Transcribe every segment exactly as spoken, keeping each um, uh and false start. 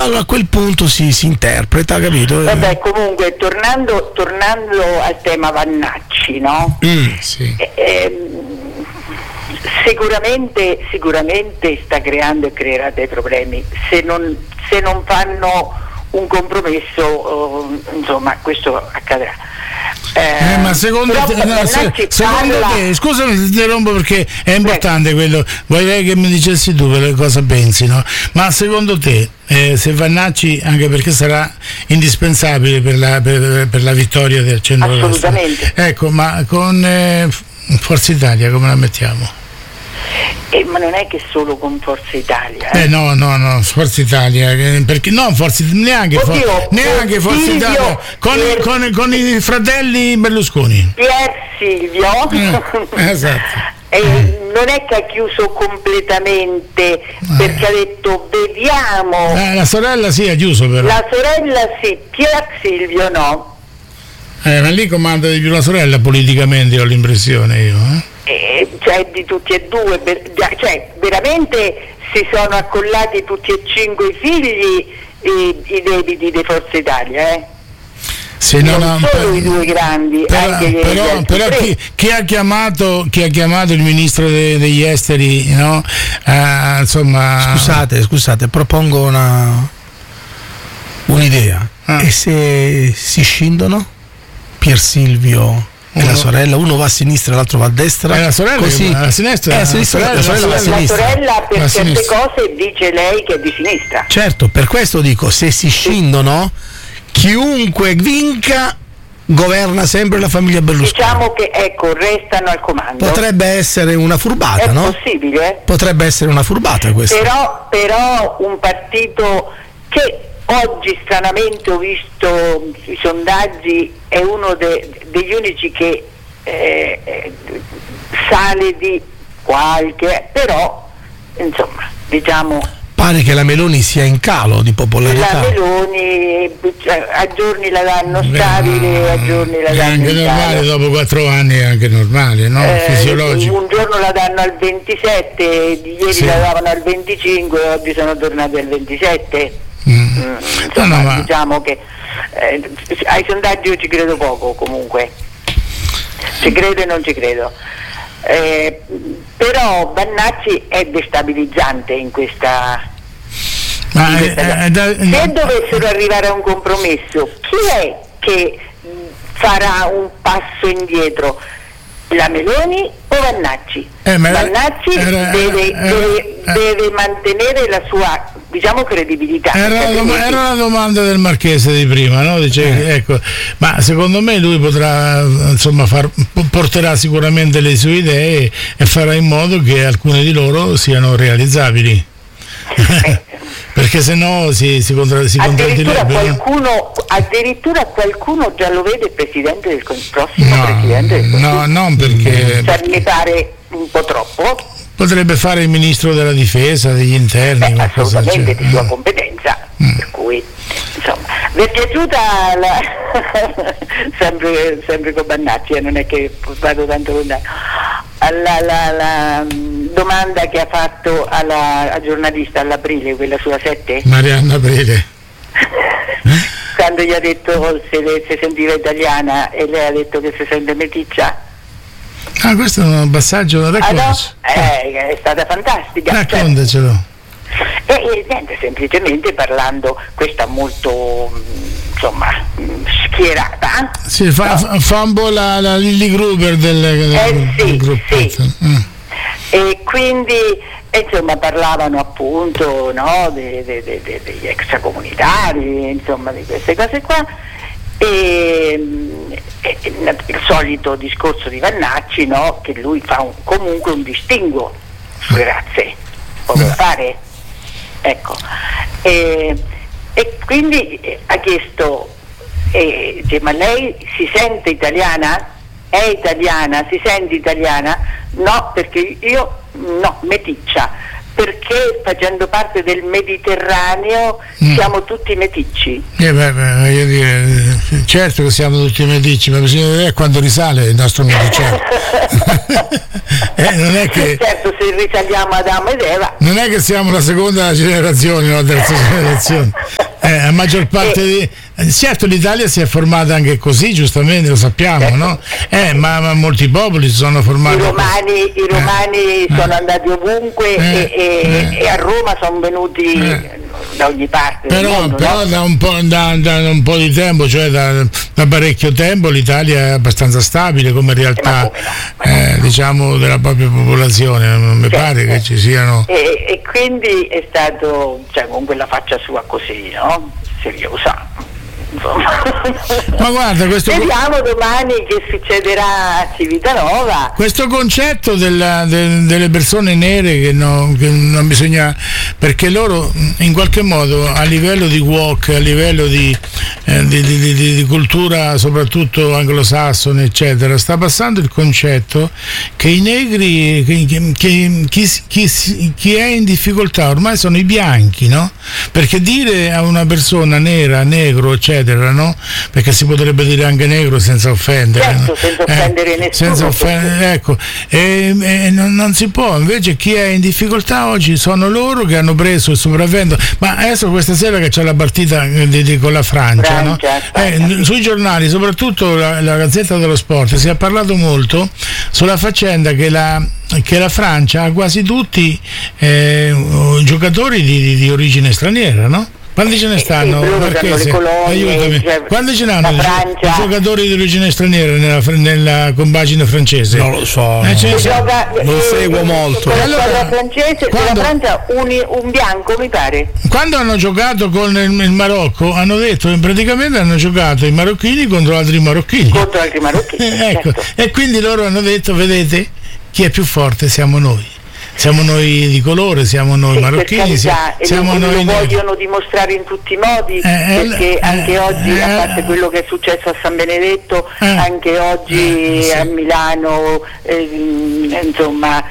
a quel punto si, si interpreta, capito? Vabbè, comunque tornando, tornando al tema Vannacci, no? Mm, sì. eh, eh, sicuramente sicuramente sta creando e creerà dei problemi se non, se non fanno un compromesso, oh, insomma questo accadrà. Eh, eh, ma secondo te, no, se, secondo parla... te, scusami ti interrompo perché è importante quello, vorrei che mi dicessi tu per cosa pensi, no? Ma secondo te eh, se Vannacci, anche perché sarà indispensabile per la, per, per la vittoria del centrodestra, assolutamente, ecco, ma con eh, Forza Italia come la mettiamo? Eh, ma non è che solo con Forza Italia. Eh, eh no, no, no, Forza Italia, perché no, Forza neanche, Oddio, for, neanche Forza Silvio, Italia, con, Pier, con, con i fratelli Berlusconi. Pier Silvio, eh, esatto. eh, non è che ha chiuso completamente, eh. perché ha detto vediamo. Eh, la sorella sì ha chiuso però. La sorella sì, Pier Silvio no. Eh, ma lì comanda di più la sorella politicamente, ho l'impressione io, eh? Eh, cioè di tutti e due, cioè veramente si sono accollati tutti e cinque i figli i, i debiti di Forza Italia, eh? Se non no, solo per, i due grandi, però, anche però, però chi, chi, ha chiamato, chi ha chiamato il ministro de, degli esteri, no? Uh, insomma, scusate, scusate, propongo una un'idea. Ah. E se si scindono Pier Silvio e la sorella, uno va a sinistra e l'altro va a destra, e la sorella così a sinistra, eh, la, sorella, la, sorella, la, sorella, la sorella per certe cose dice lei che è di sinistra. Certo, per questo dico, se si scindono, chiunque vinca governa sempre la famiglia Berlusconi. Diciamo che ecco, restano al comando. Potrebbe essere una furbata, è no? È possibile? Potrebbe essere una furbata questa. Però, però un partito che oggi stranamente ho visto i sondaggi, è uno de, degli unici che eh, sale di qualche, però insomma diciamo pare che la Meloni sia in calo di popolarità. La Meloni cioè, a giorni la danno stabile, a giorni la danno anche normale, dopo quattro anni è anche normale, no? Eh, fisiologico. Un giorno la danno al ventisette, ieri sì. La davano al venticinque, oggi sono tornati al ventisette. Mm. Mm, insomma, no, no, ma... diciamo che eh, ai sondaggi io ci credo poco, comunque ci credo e non ci credo, eh, però Vannacci è destabilizzante in questa, ma in questa è, è da... se dovessero arrivare a un compromesso, chi è che farà un passo indietro? La Meloni o Vannacci? Eh, Vannacci era, deve, era, deve, era, deve mantenere la sua, diciamo, credibilità. Era, dom- era una domanda del Marchese di prima, no? Dice, eh. ecco, ma secondo me lui potrà, insomma, far, porterà sicuramente le sue idee e farà in modo che alcune di loro siano realizzabili. Eh. Perché se no si, si, contra- si addirittura qualcuno addirittura qualcuno già lo vede presidente del prossimo no, presidente del Consiglio. No, non perché cioè, mi pare un po' troppo. Potrebbe fare il ministro della difesa, degli interni. Beh, assolutamente di sua competenza, mm. per cui insomma vi è piaciuta la sempre, sempre con Vannacci, eh, non è che vado tanto lontano, la, la, la domanda che ha fatto alla, alla giornalista all'Aprile, quella sulla sette, Marianna Aprile quando gli ha detto se si sentiva italiana e lei ha detto che si sente meticcia. Ah, questo è un passaggio, raccontaci. Ah, no? eh, è stata fantastica. Raccontacelo. E, e niente, semplicemente parlando, questa molto insomma schierata. Sì, fa, no? fa un po' la, la Lilly Gruber del, del, eh, sì, del gruppo. Sì. Mm. E quindi insomma parlavano appunto, no, de, de, de, de, degli extracomunitari, insomma di queste cose qua. E, e, il solito discorso di Vannacci, no? Che lui fa un, comunque un distinguo sulle razze, può fare, ecco, e, e quindi ha chiesto eh, ma lei si sente italiana? È italiana? Si sente italiana? No, perché io no, meticcia, perché facendo parte del Mediterraneo mm. siamo tutti meticci. Eh beh, beh, voglio dire, certo che siamo tutti meticci, ma bisogna vedere quando risale il nostro meticciato. eh, non è che, certo, se risaliamo ad Adamo ed Eva. Non è che siamo la seconda generazione o la terza generazione. Eh, la maggior parte eh. di certo l'Italia si è formata anche così, giustamente lo sappiamo, certo. no? Eh, ma, ma molti popoli si sono formati. I romani, i romani eh. sono andati ovunque eh. e, e, eh. e a Roma sono venuti eh. da ogni parte. Però, del mondo, però no? da, un po', da, da un po' di tempo, cioè da, da parecchio tempo, l'Italia è abbastanza stabile come realtà, eh, no, eh, diciamo, della propria popolazione. Non mi certo. pare che ci siano. E, e quindi è stato, cioè, con quella faccia sua così, no? Seriosa. Ma guarda, questo vediamo domani che succederà a Civitanova. Questo concetto della, de, delle persone nere che, no, che non bisogna, perché loro in qualche modo a livello di walk, a livello di, eh, di, di, di, di cultura soprattutto anglosassone eccetera, sta passando il concetto che i negri, che, che, che chi, chi, chi è in difficoltà ormai sono i bianchi, no? Perché dire a una persona nera, negro eccetera, no? Perché si potrebbe dire anche negro senza offendere, certo, no? senza offendere eh, nessuno, senza offendere, ecco, e, e non, non si può. Invece chi è in difficoltà oggi sono loro che hanno preso il sopravvento. Ma adesso questa sera che c'è la partita di, di, con la Francia, Francia, no? Francia eh, sui giornali, soprattutto la, la Gazzetta dello Sport, si è parlato molto sulla faccenda che la che la Francia ha quasi tutti eh, giocatori di, di, di origine straniera, no? Quanti ce ne stanno? Sì, colonie, cioè, quanti ce n'hanno i giocatori di origine straniera nella, nella compagine francese? Non lo so, eh, non, gioca, non eh, seguo molto. La allora, francese, quando, la Francia un, un bianco mi pare. Quando hanno giocato con il, il Marocco hanno detto che praticamente hanno giocato i marocchini contro altri marocchini. Contro altri marocchini. ecco. Certo. E quindi loro hanno detto, vedete, chi è più forte siamo noi. Siamo noi di colore, siamo noi sì, marocchini, siamo, siamo lo, noi. Lo vogliono dimostrare in tutti i modi, eh, perché eh, anche eh, oggi, eh, a parte quello che è successo a San Benedetto, eh, anche oggi eh, sì. a Milano, eh, insomma,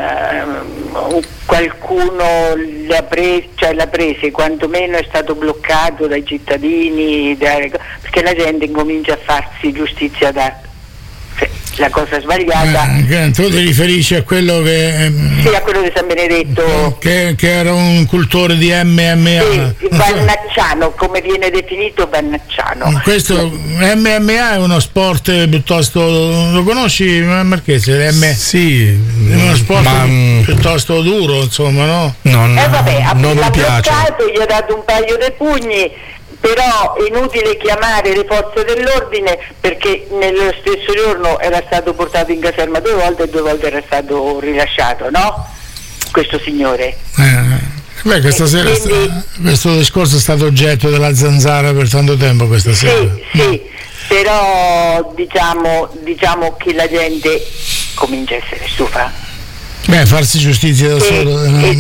eh, qualcuno l'ha preso, cioè l'ha preso, quantomeno è stato bloccato dai cittadini, da, perché la gente incomincia a farsi giustizia da la cosa sbagliata. Eh, tu ti riferisci a quello che sì, a quello di San Benedetto che, che era un cultore di M M A, sì, Vannacciano, come viene definito Vannacciano. Questo M M A è uno sport piuttosto, lo conosci Marchese? M- sì, è uno sport ma, piuttosto duro, insomma, no? Non, eh vabbè, non l'ha mi piace. bloccato, gli ha dato un paio di pugni. Però è inutile chiamare le forze dell'ordine perché nello stesso giorno era stato portato in caserma due volte e due volte era stato rilasciato, no? Questo signore. Eh, beh, questa sera quindi, sta, questo discorso è stato oggetto della zanzara per tanto tempo questa sera. Sì, sì, però diciamo, diciamo che la gente comincia a essere stufa. Beh, farsi giustizia da solo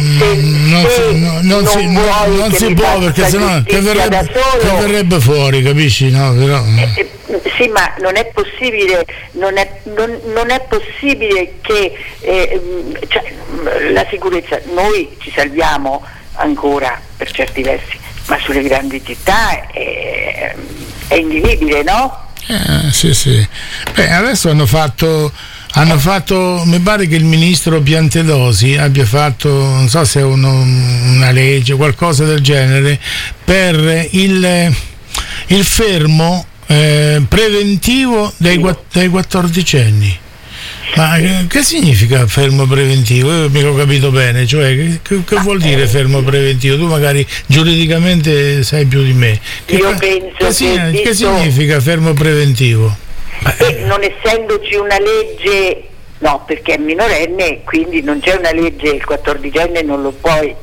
non si, non, non si può perché sennò che verrebbe, che verrebbe fuori, capisci? No, però. Eh, eh, sì, ma non è possibile, non è, non, non è possibile che eh, cioè, la sicurezza, noi ci salviamo ancora per certi versi, ma sulle grandi città è, è invivibile, no? Eh, sì, sì. Beh, adesso hanno fatto Hanno fatto, mi pare che il ministro Piantedosi abbia fatto, non so se è uno, una legge, qualcosa del genere, per il, il fermo eh, preventivo dei, dei quattordicenni. Ma che significa fermo preventivo? Io mica ho capito bene, cioè che, che vuol dire fermo preventivo? Tu magari giuridicamente sai più di me. Che, Io penso che, che, che che significa fermo preventivo? E non essendoci una legge, no, perché è minorenne, quindi non c'è una legge, il quattordicenne non lo puoi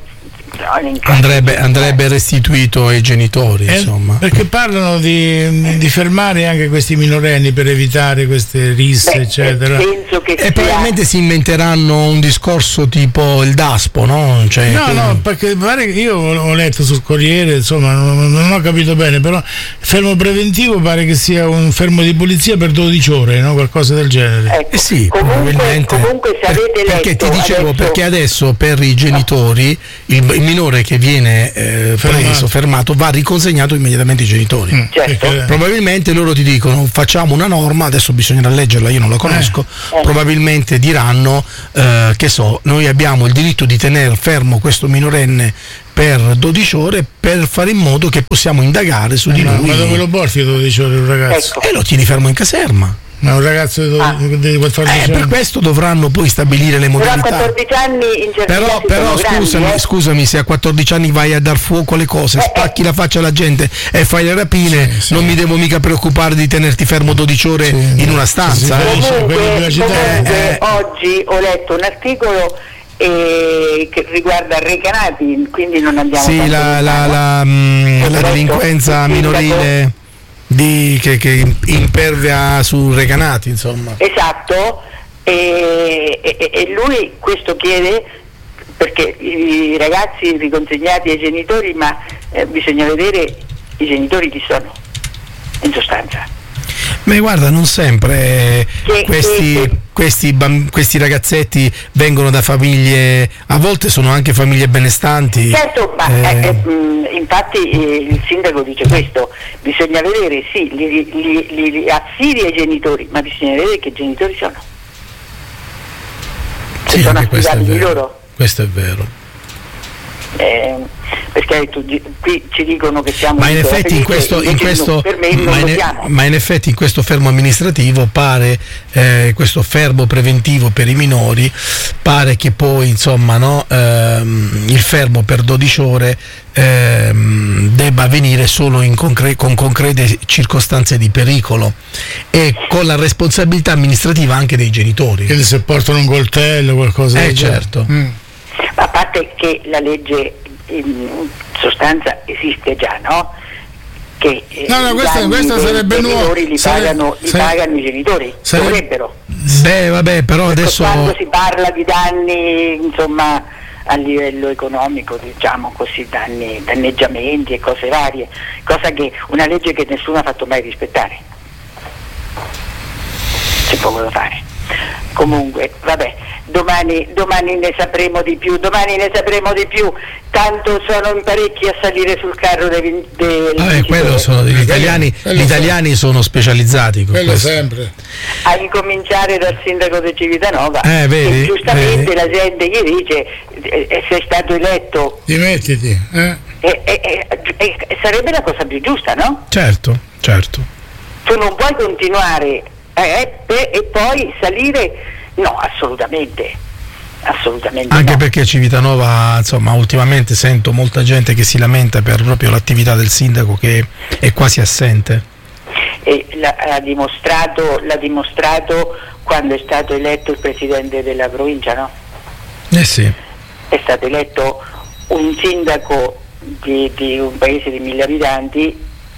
andrebbe, andrebbe restituito ai genitori, eh, insomma. Perché parlano di, di fermare anche questi minorenni per evitare queste risse, Beh, eccetera. Penso che e sia... probabilmente si inventeranno un discorso tipo il DASPO, no? Cioè, no, quindi... no, perché pare che io ho letto sul Corriere, insomma, non, non ho capito bene, però fermo preventivo pare che sia un fermo di polizia per dodici ore, no? Qualcosa del genere. Ecco, eh sì, comunque, probabilmente. Comunque se avete letto, perché ti dicevo, adesso... perché adesso per i genitori il, il minore che viene eh, fermato. preso, fermato, va riconsegnato immediatamente ai genitori. Mm, certo. perché... Probabilmente loro ti dicono facciamo una norma, adesso bisognerà leggerla, io non la conosco, eh. probabilmente diranno eh, che so, noi abbiamo il diritto di tenere fermo questo minorenne per dodici ore per fare in modo che possiamo indagare su di no, lui. Ma dove lo porti dodici ore un ragazzo? Ecco. E lo tieni fermo in caserma. Ma un ragazzo di, ah. di quattordici eh, anni. Per questo dovranno poi stabilire le modalità. Però a quattordici anni in certi Però, casi però sono scusami, grandi, eh? scusami, se a quattordici anni vai a dar fuoco alle cose, eh, spacchi eh. la faccia alla gente e fai le rapine, sì, sì. non mi devo mica preoccupare di tenerti fermo dodici ore sì, in una stanza. Sì, sì, eh. Comunque, comunque eh. oggi ho letto un articolo eh, che riguarda Recanati, quindi non andiamo Sì, la, la, la, mh, la delinquenza minorile di, che, che impervia su Recanati, insomma. Esatto, e, e, e lui questo chiede perché i ragazzi riconsegnati ai genitori, ma eh, bisogna vedere i genitori chi sono, in sostanza. Ma guarda, non sempre che, questi, che, questi, bamb- questi ragazzetti vengono da famiglie, a volte sono anche famiglie benestanti. Certo, ma eh, eh, mh, infatti eh, il sindaco dice questo, bisogna vedere, sì, li, li, li, li affidi ai genitori, ma bisogna vedere che genitori sono. Se sì, sono questo è affidati di vero. loro. Questo è vero. Eh, perché tu, qui ci dicono che siamo ma in effetti in questo, in questo per me non ma, lo in, siamo. ma in effetti in questo fermo amministrativo pare eh, questo fermo preventivo per i minori pare che poi insomma no ehm, il fermo per dodici ore ehm, debba avvenire solo in concre- con concrete circostanze di pericolo e con la responsabilità amministrativa anche dei genitori. Quindi se portano un coltello o qualcosa eh del certo mm. A parte che la legge in sostanza esiste già, no? Che no, no, questa, questa sarebbe nuova. I li, Sare- pagano, li sare- pagano i genitori, sare- dovrebbero. Beh, vabbè, però Perché adesso quando si parla di danni, insomma, a livello economico, diciamo così, danni, danneggiamenti e cose varie, cosa che una legge che nessuno ha fatto mai rispettare. C'è poco da fare. Comunque, vabbè, domani, domani ne sapremo di più, domani ne sapremo di più, tanto sono in parecchi a salire sul carro dei, dei vabbè, quello sono, gli italiani, quello gli italiani sono specializzati con quello questo. sempre. A incominciare dal sindaco di Civitanova, eh, vedi, che giustamente vedi. la gente gli dice eh, sei stato eletto, dimettiti, eh? eh, eh, eh, eh, sarebbe la cosa più giusta, no? Certo, certo. Tu non puoi continuare eh, per, e poi salire, no, assolutamente, assolutamente Anche no. perché a Civitanova, insomma, ultimamente sento molta gente che si lamenta per proprio l'attività del sindaco che è quasi assente. E l'ha, l'ha dimostrato, l'ha dimostrato quando è stato eletto il presidente della provincia, no? Eh sì. È stato eletto un sindaco di, di un paese di mille abitanti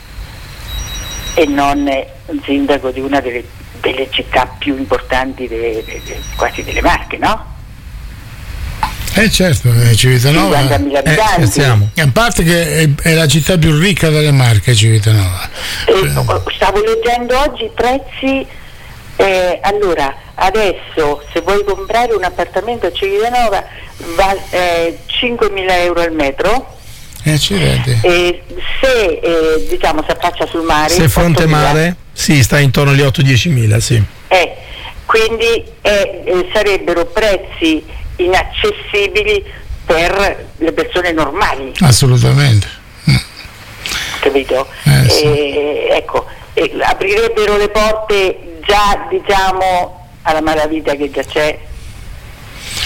e non un sindaco di una delle, delle città più importanti de, de, de, quasi delle Marche, no? Eh certo, eh, Civitanova cinquantamila Eh, abitanti. scherziamo. a parte che è, è la città più ricca delle Marche, Civitanova. E, stavo leggendo oggi i prezzi, eh, allora adesso se vuoi comprare un appartamento a Civitanova va eh, cinquemila euro al metro. Eh, accidenti. E se eh, diciamo si affaccia sul mare, Se fronte ottomila. mare, sì, sta intorno agli otto dieci mila, sì. Eh, quindi eh, eh, sarebbero prezzi inaccessibili per le persone normali, Assolutamente. capito? Eh, sì. Eh, ecco, eh, aprirebbero le porte già, diciamo, alla malavita che già c'è,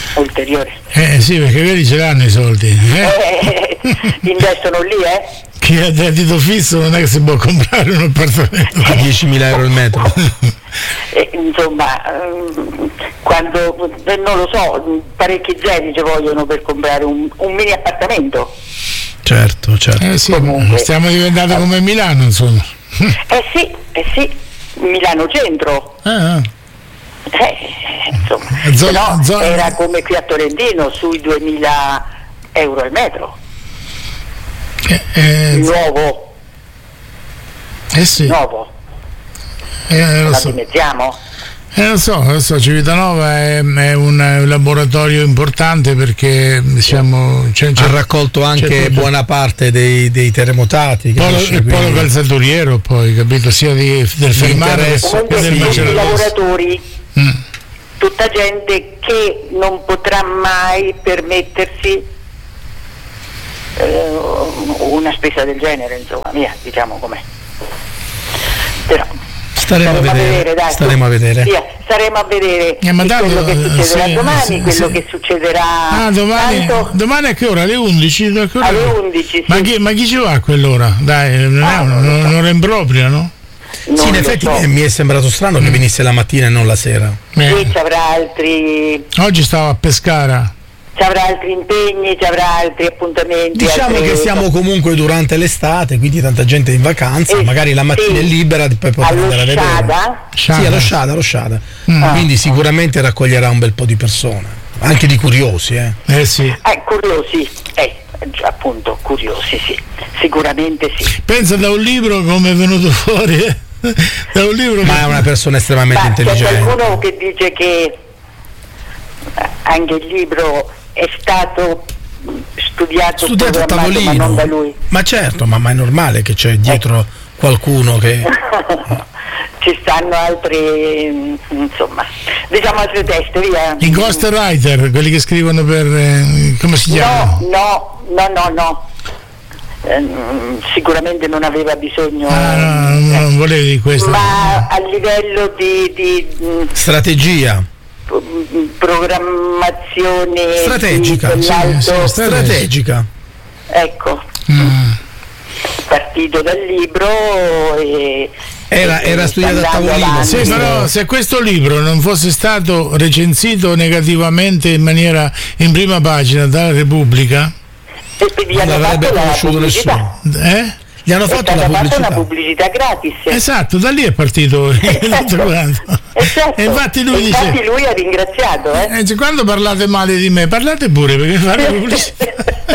ulteriore. Eh sì, perché quelli ce l'hanno i soldi. Eh? Eh, investono lì, eh? Chi? chi ha reddito fisso non è che si può comprare un appartamento a diecimila euro il metro. E, insomma, quando non lo so, parecchi zeri ci vogliono per comprare un, un mini appartamento. Certo, certo. Eh sì, Comunque, stiamo diventando come Milano, insomma. Eh sì, eh sì, Milano centro. Ah, Eh, insomma, Zona- no, zona- era come qui a Tolentino sui duemila euro al metro. eh, eh, Nuovo, eh sì, nuovo. eh, lo La so. dimezziamo? Eh, lo so, lo so, Civitanova è, è un, un laboratorio importante perché diciamo, c'è, c'è, Ha raccolto anche c'è tutto. buona parte dei, dei terremotati. Polo, capisci? il polo Quindi- calzaturiero, poi, capito? Sia di, del fermare che interesse. Comunque del sì, questi macellaio. lavoratori, Mm. tutta gente che non potrà mai permettersi eh, una spesa del genere, insomma, via, diciamo com'è. Però Staremo a vedere, dai, staremo a vedere. via, staremo a vedere Eh, ma tanto, quello che eh, succederà sì, domani, sì, quello sì. che succederà Ah, domani, tanto, domani a che ora? Alle undici? Da che ora? alle undici. Ma sì. chi, ma chi ci va a quell'ora? Dai, non è Ah, una- non lo so. un'ora impropria, no? Non Sì, in lo effetti so. eh, mi è sembrato strano che venisse la mattina e non la sera. Eh, Sì, ci avrà altri oggi stavo a Pescara. ci avrà altri impegni, ci avrà altri appuntamenti. Diciamo altre- che siamo comunque durante l'estate, quindi tanta gente in vacanza, Eh, magari la mattina sì. è libera poi potrà allo andare a vedere. Sciada. Sì, allo Sciada, allo Sciada. Mm. Quindi sicuramente raccoglierà un bel po' di persone, anche di curiosi, eh. Eh sì. Eh, curiosi, eh, già, appunto, curiosi, sì, sicuramente sì. Pensa da un libro come è venuto fuori. eh? Da un libro Ma che- è una persona estremamente Ma c'è intelligente. qualcuno che dice che eh, anche il libro è stato studiato, Studiato a programmato, ma tavolino. non da lui. Ma certo, ma, ma è normale che c'è dietro qualcuno che. Ci stanno altri, mm, insomma, diciamo altre teste, via. I ghostwriter, quelli che scrivono per eh, come si chiama? No, no, no, no, no. Eh, mm, sicuramente non aveva bisogno, Ah, no, no, non volevi di questo. ma a livello di, di mm, Strategia. p- programmazione Strategica, di sì, quell'alto- sì, Strategica. ecco, Mm. partito dal libro e Era, e era sta studiato a andando tavolino. avanti. Sì, questo- però se questo libro non fosse stato recensito negativamente in maniera in prima pagina dalla Repubblica, e quindi gli non hanno l'avrebbe fatto la conosciuto pubblicità. nessuno. eh? Gli hanno È fatto stata la fatta pubblicità. una pubblicità gratis. Esatto, da lì è partito tutto quanto. Eh, certo. E infatti lui E infatti dice, lui ha ringraziato, eh. eh, cioè, quando parlate male di me, parlate pure perché fate pubblicità.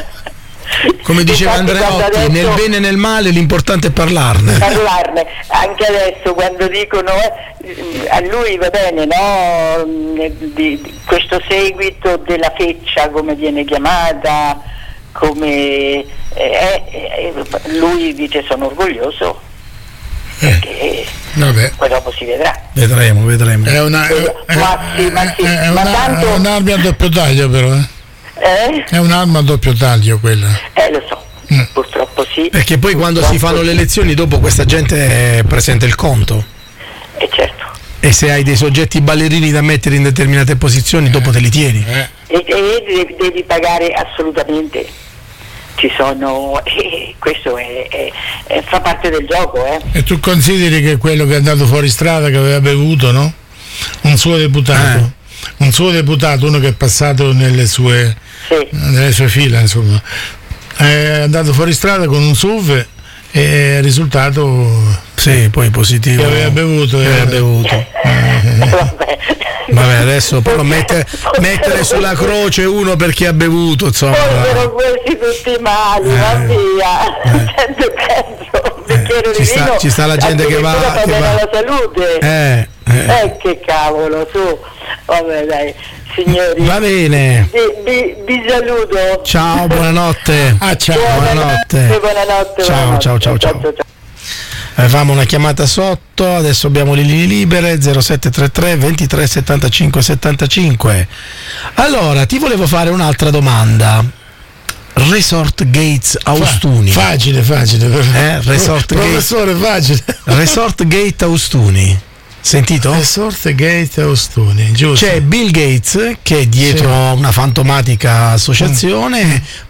Come diceva Infatti, quando Andreotti, adesso- nel bene e nel male l'importante è parlarne. parlarne anche adesso quando dicono eh, a lui va bene, no, di, di questo seguito della feccia come viene chiamata, come eh, eh, lui dice sono orgoglioso perché Vabbè. poi dopo si vedrà. Vedremo, vedremo. È una, è, è- Ma sì, ma sì, è ma una- tanto- è un'arma a doppio taglio però, eh? Eh? È un'arma a doppio taglio quella. Eh lo so, Mm. purtroppo sì. Perché poi quando si fanno le elezioni dopo questa gente presenta il conto. Eh certo. E se hai dei soggetti ballerini da mettere in determinate posizioni dopo te li tieni. Eh. E, e devi, devi pagare assolutamente. Ci sono, e questo è, è- è- fa parte del gioco, eh. E tu consideri che quello che è andato fuori strada, che aveva bevuto, no? Un suo deputato, un suo deputato, uno che è passato nelle sue, Sì. nelle sue fila, insomma, è andato fuori strada con un S U V e è risultato Sì, poi positivo. che aveva bevuto. Che e- aveva bevuto. Vabbè. Vabbè, adesso però mettere, mettere sulla croce uno perché ha bevuto, insomma. Fossero questi tutti mali, va via. Sempre peggio. Un bicchiere ci di sta- vino, ci sta la gente che va- addirittura fa che bene va- alla salute. Eh, eh. Eh, che cavolo, su. Vabbè, dai, signori. Va bene. Vi, vi, vi saluto. Ciao, buonanotte. Ah, ciao. Buonanotte. Buonanotte. Ciao, buonanotte. ciao, ciao, ciao. Avevamo una chiamata sotto, adesso abbiamo le linee libere zero sette tre tre ventitré settantacinque settantacinque. Allora, ti volevo fare un'altra domanda. Resort Gates Austuni. Facile, facile. Eh, Resort Gate. Professore, facile. Resort Gate Austuni. Sentito? Resort Gate Austuni, giusto? C'è Bill Gates che è dietro Sì. una fantomatica associazione,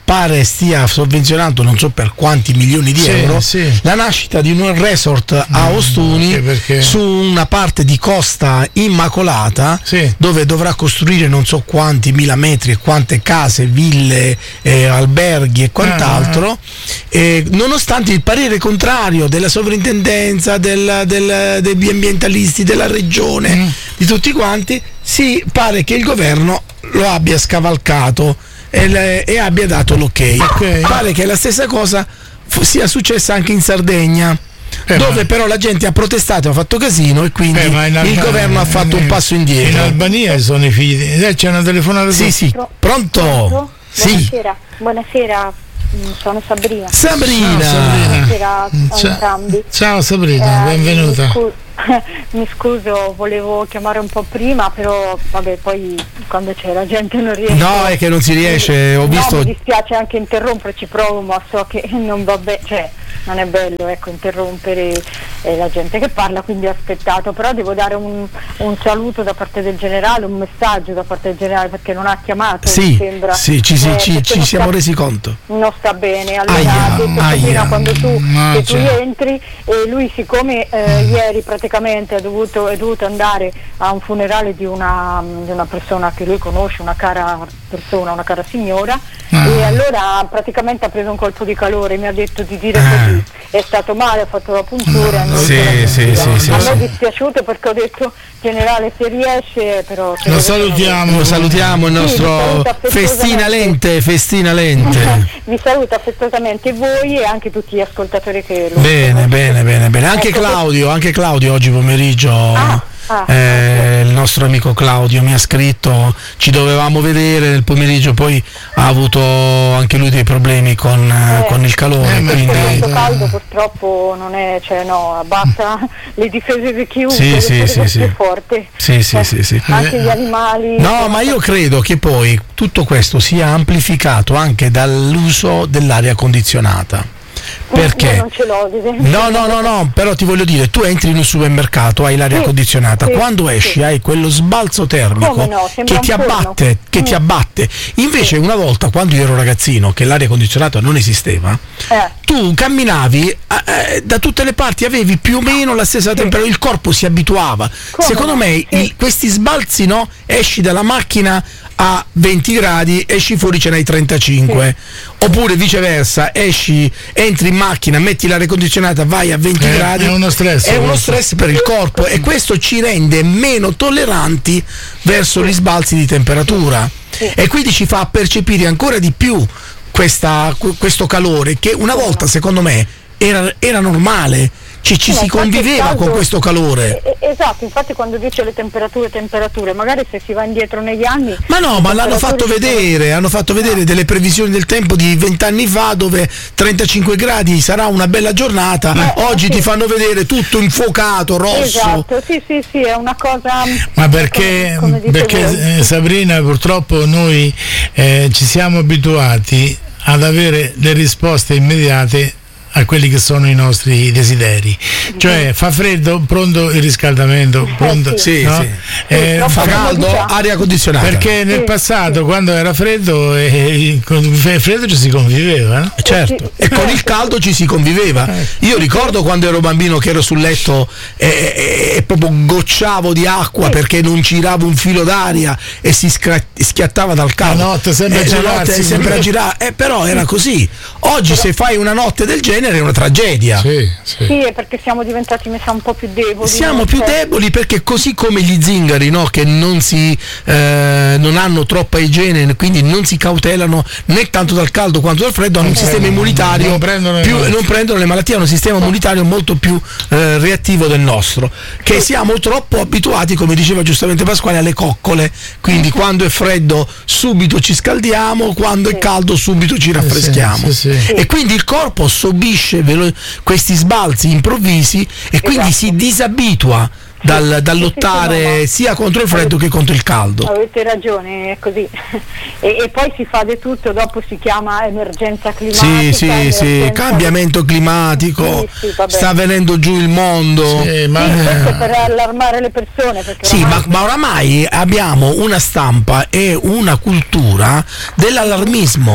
pare stia sovvenzionando non so per quanti milioni di sì, euro sì. la nascita di un resort a Ostuni, no, perché... su una parte di costa immacolata, sì. dove dovrà costruire non so quanti mila metri e quante case, ville, eh, alberghi e quant'altro, ah, eh, nonostante il parere contrario della sovrintendenza, del, del, degli ambientalisti, della regione, mm. di tutti quanti, si pare che il governo lo abbia scavalcato e, le, e abbia dato l'ok. Okay. Pare che la stessa cosa f- sia successa anche in Sardegna, eh, dove ma... però la gente ha protestato, ha fatto casino e quindi eh, Alba... il governo ha fatto eh, un passo indietro. In Albania sono i figli di... eh, c'è una telefonata. Sì, sì. Pro- Pronto? Pronto? Sì. Buonasera. Buonasera. Sono Sabrina. Sabrina. Ciao, Sabrina. Buonasera a Ciao. entrambi. Ciao Sabrina, eh, benvenuta. Mi, scu- mi scuso, volevo chiamare un po' prima, però vabbè, poi quando c'è la gente non riesce. No, è che non si riesce, ho no, visto. Mi dispiace anche interromperci, provo, ma so che non va bene, cioè non è bello, ecco, interrompere eh, la gente che parla, quindi ho aspettato, però devo dare un, un saluto da parte del generale, un messaggio da parte del generale, perché non ha chiamato, sì, mi sembra. Sì, ci, eh, ci, ci siamo sta, resi conto. Non sta bene, allora aia, ha detto aia, prima quando tu, no, che tu cioè. entri, e lui siccome eh, ieri praticamente è dovuto, è dovuto andare a un funerale di una, di una persona che lui conosce, una cara persona, una cara signora, ah. e allora praticamente ha preso un colpo di calore, mi ha detto di dire ah. così, è stato male, ha fatto la puntura, no, sì, la sì, sì, sì, a me sì. è dispiaciuto perché ho detto generale se riesce, però se lo salutiamo, lo salutiamo il nostro sì, festina lente, festina lente. Vi saluto affettuosamente voi e anche tutti gli ascoltatori che lo bene, bene, bene, bene, anche ecco, Claudio, anche Claudio oggi pomeriggio. Ah. Ah, eh, il nostro amico Claudio mi ha scritto, ci dovevamo vedere nel pomeriggio, poi ha avuto anche lui dei problemi con, eh, con il calore, eh, quindi questo caldo purtroppo non è, cioè no, abbassa le difese di chiunque, sì, sì, sì, sì. più forte, sì, sì, eh, sì, sì. anche gli animali. No, ma io credo che poi tutto questo sia amplificato anche dall'uso dell'aria condizionata. Perché? Non ce l'ho, no, no, no, no, però ti voglio dire, tu entri in un supermercato, hai l'aria sì, condizionata, sì, quando esci sì. hai quello sbalzo termico no, che ti abbatte, che mm. ti abbatte. Invece sì. una volta, quando io ero ragazzino, che l'aria condizionata non esisteva, eh. tu camminavi eh, da tutte le parti, avevi più o meno la stessa sì. temperatura, il corpo si abituava. Come Secondo no? me sì. il, questi sbalzi, no, esci dalla macchina a venti gradi, esci fuori ce n'hai trentacinque, sì. oppure viceversa, esci, entri in macchina, metti l'aria condizionata, vai a venti è, gradi, è uno stress, è uno stress per il corpo, e questo ci rende meno tolleranti verso gli sbalzi di temperatura, sì. e quindi ci fa percepire ancora di più questa, questo calore che una volta, secondo me, era, era normale. Ci, ci si conviveva caldo, con questo calore. Esatto, infatti quando dice le temperature, temperature, magari se si va indietro negli anni. Ma no, ma l'hanno fatto vedere, sono... hanno fatto vedere no. delle previsioni del tempo di vent'anni fa dove trentacinque gradi sarà una bella giornata, eh, oggi sì. ti fanno vedere tutto infuocato, rosso. Esatto, sì, sì, sì, è una cosa. Ma perché, come, come perché eh, Sabrina, purtroppo noi eh, ci siamo abituati ad avere le risposte immediate a quelli che sono i nostri desideri, cioè fa freddo, pronto il riscaldamento, pronto, sì, no? sì. Eh, fa caldo, aria condizionata, perché nel sì, passato sì. quando era freddo eh, con il freddo ci si conviveva, no? certo, e con il caldo ci si conviveva. Io ricordo quando ero bambino che ero sul letto e, e, e proprio gocciavo di acqua sì. perché non giravo un filo d'aria e si scra- schiattava dal caldo. La notte sempre, eh, a, la notte sempre a girare, eh, però era così. Oggi però... se fai una notte del genere è una tragedia. Sì, sì. sì, è perché siamo diventati mi sa un po' più deboli. Siamo più cioè... deboli perché così come gli zingari, no, che non si eh, non hanno troppa igiene, quindi non si cautelano né tanto dal caldo quanto dal freddo, hanno un sistema immunitario non prendono, più, non prendono le malattie, hanno un sistema immunitario molto più eh, reattivo del nostro, che siamo troppo abituati, come diceva giustamente Pasquale, alle coccole, quindi quando è freddo subito ci scaldiamo, quando è caldo subito ci raffreschiamo, sì, sì, sì. e quindi il corpo subisce velo- questi sbalzi improvvisi e quindi esatto. si disabitua dal, dal lottare sia contro il freddo che contro il caldo. Avete ragione, è così. E, e poi si fa di tutto, dopo si chiama emergenza climatica. Sì, sì, emergenza... sì, cambiamento climatico, sì, sì, sta venendo giù il mondo. Sì, ma... sì, questo per allarmare le persone. Perché sì, oramai... ma, ma oramai abbiamo una stampa e una cultura dell'allarmismo.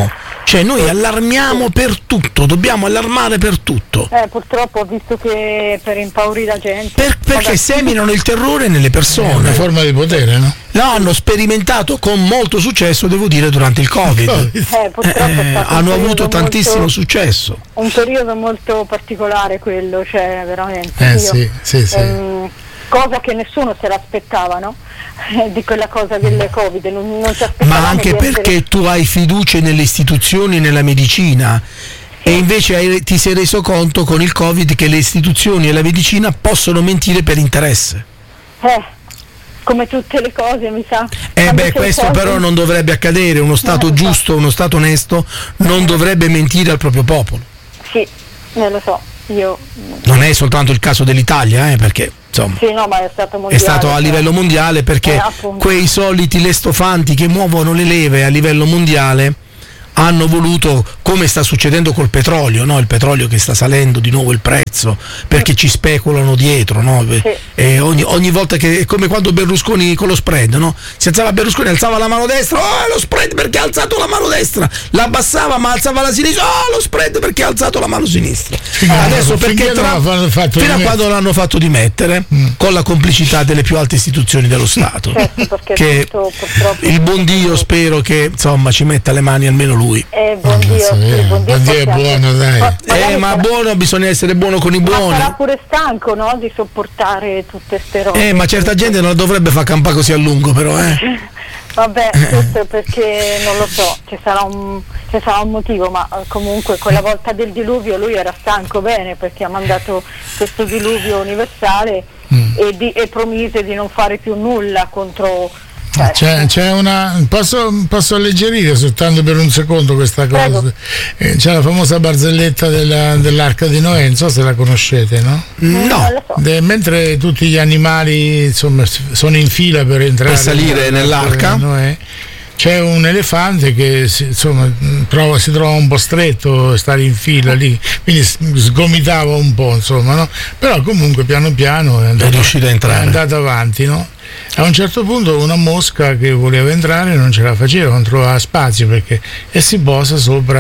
Cioè noi allarmiamo per tutto, dobbiamo allarmare per tutto. Eh, purtroppo ho visto che per impaurire la gente. Per, perché Vabbè. seminano il terrore nelle persone. È una forma di potere, no? Lo hanno sperimentato con molto successo, devo dire, durante il Covid. Eh, purtroppo eh, hanno avuto tantissimo molto, successo. Un periodo molto particolare quello, cioè veramente. Eh, io, sì, sì, sì. Ehm, cosa che nessuno se l'aspettava, no? Di quella cosa del Covid, non, non si aspettava. Ma anche perché essere... tu hai fiducia nelle istituzioni e nella medicina. E invece hai, ti sei reso conto con il Covid che le istituzioni e la medicina possono mentire per interesse. Eh, come tutte le cose, mi sa. Eh beh, questo cose... però non dovrebbe accadere. Uno Stato eh, giusto, so. uno Stato onesto non dovrebbe mentire al proprio popolo. Sì, eh, lo so. Io... Non è soltanto il caso dell'Italia, eh, perché insomma sì, no, ma è stato mondiale, è stato a livello mondiale, perché eh, quei soliti lestofanti che muovono le leve a livello mondiale hanno voluto, come sta succedendo col petrolio, no? Il petrolio che sta salendo di nuovo il prezzo perché ci speculano dietro, no? Sì. E ogni, ogni volta che è come quando Berlusconi con lo spread, no? Si alzava Berlusconi, alzava la mano destra, oh lo spread perché ha alzato la mano destra, la abbassava ma alzava la sinistra, oh lo spread perché ha alzato la mano sinistra. Sì, adesso perché tra, fino a quando l'hanno fatto dimettere mm. con la complicità delle più alte istituzioni dello Stato, certo, che tutto, il buon Dio spero che insomma ci metta le mani almeno lui. Eh, buon Dio, sì, buon Dio, buon Dio è buono, dai. Ma, eh, ma sarà, buono, bisogna essere buono con i buoni. Ma sarà pure stanco, no? Di sopportare tutte ste robe. Eh, ma certa gente non dovrebbe far campare così a lungo, però, eh. Vabbè, questo perché non lo so, ci sarà un, ci sarà un motivo, ma comunque quella volta del diluvio lui era stanco bene perché ha mandato questo diluvio universale mm. e, di, e promise di non fare più nulla contro. C'è, c'è una posso, posso alleggerire soltanto per un secondo questa cosa. Eh, c'è la famosa barzelletta della, dell'arca di Noè, non so se la conoscete, no? No. So. De, mentre tutti gli animali insomma sono in fila per entrare per salire nell'arca, Noè, c'è un elefante che si, insomma trova, si trova un po' stretto a stare in fila lì, quindi sgomitava un po', insomma, no? Però comunque piano piano è andato, è riuscito a entrare, è andato avanti, no? A un certo punto una mosca che voleva entrare non ce la faceva, non trovava spazio perché e si posa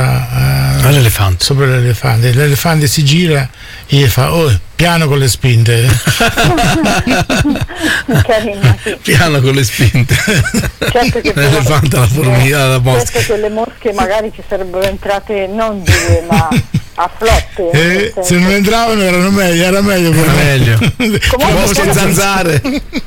sopra uh, l'elefante. sopra l'elefante. L'elefante si gira e gli fa oh, piano con le spinte. Carina, sì. Piano con le spinte. Certo che l'elefante la formica, la mosca. Certo che le mosche magari ci sarebbero entrate non due ma a flotte. Eh, se non entravano erano meglio, era meglio. Era meglio. Comunque, zanzare.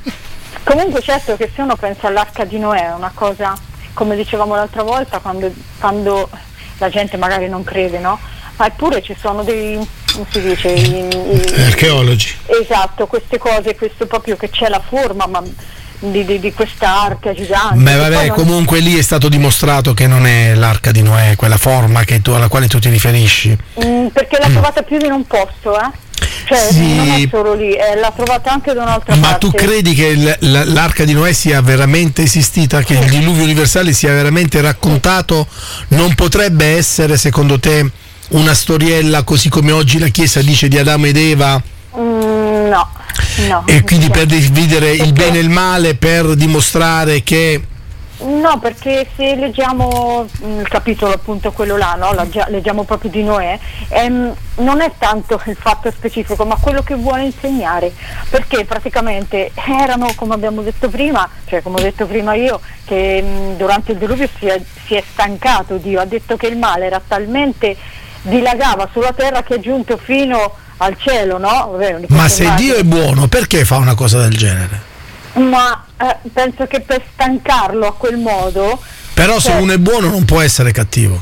Comunque certo che se uno pensa all'arca di Noè è una cosa, come dicevamo l'altra volta, quando, quando la gente magari non crede, no? Ma eppure ci sono dei, come si dice, i, i, archeologi. Esatto, queste cose, questo proprio che c'è la forma ma di, di, di questa arca gigante. Beh vabbè, comunque lì è stato dimostrato che non è l'arca di Noè, quella forma che tu, alla quale tu ti riferisci. Mm, perché l'ha trovata più in un posto, eh? Cioè sì. non è solo lì, eh, l'ha trovata anche da un'altra ma parte. Ma tu credi che il, l'arca di Noè sia veramente esistita, che il diluvio universale sia veramente raccontato? Non potrebbe essere secondo te una storiella così come oggi la Chiesa dice di Adamo ed Eva? Mm, no, no. E quindi per dividere il bene e il male, per dimostrare che... No, perché se leggiamo il capitolo appunto quello là, no? Leggiamo proprio di Noè, ehm, non è tanto il fatto specifico ma quello che vuole insegnare, perché praticamente erano, come abbiamo detto prima, cioè come ho detto prima io, che mh, durante il diluvio si è, si è stancato Dio, ha detto che il male era talmente, dilagava sulla terra che è giunto fino al cielo, no? Vabbè, ma se Dio è buono, perché fa una cosa del genere? Ma eh, penso che per stancarlo a quel modo. Però se cioè, uno è buono non può essere cattivo.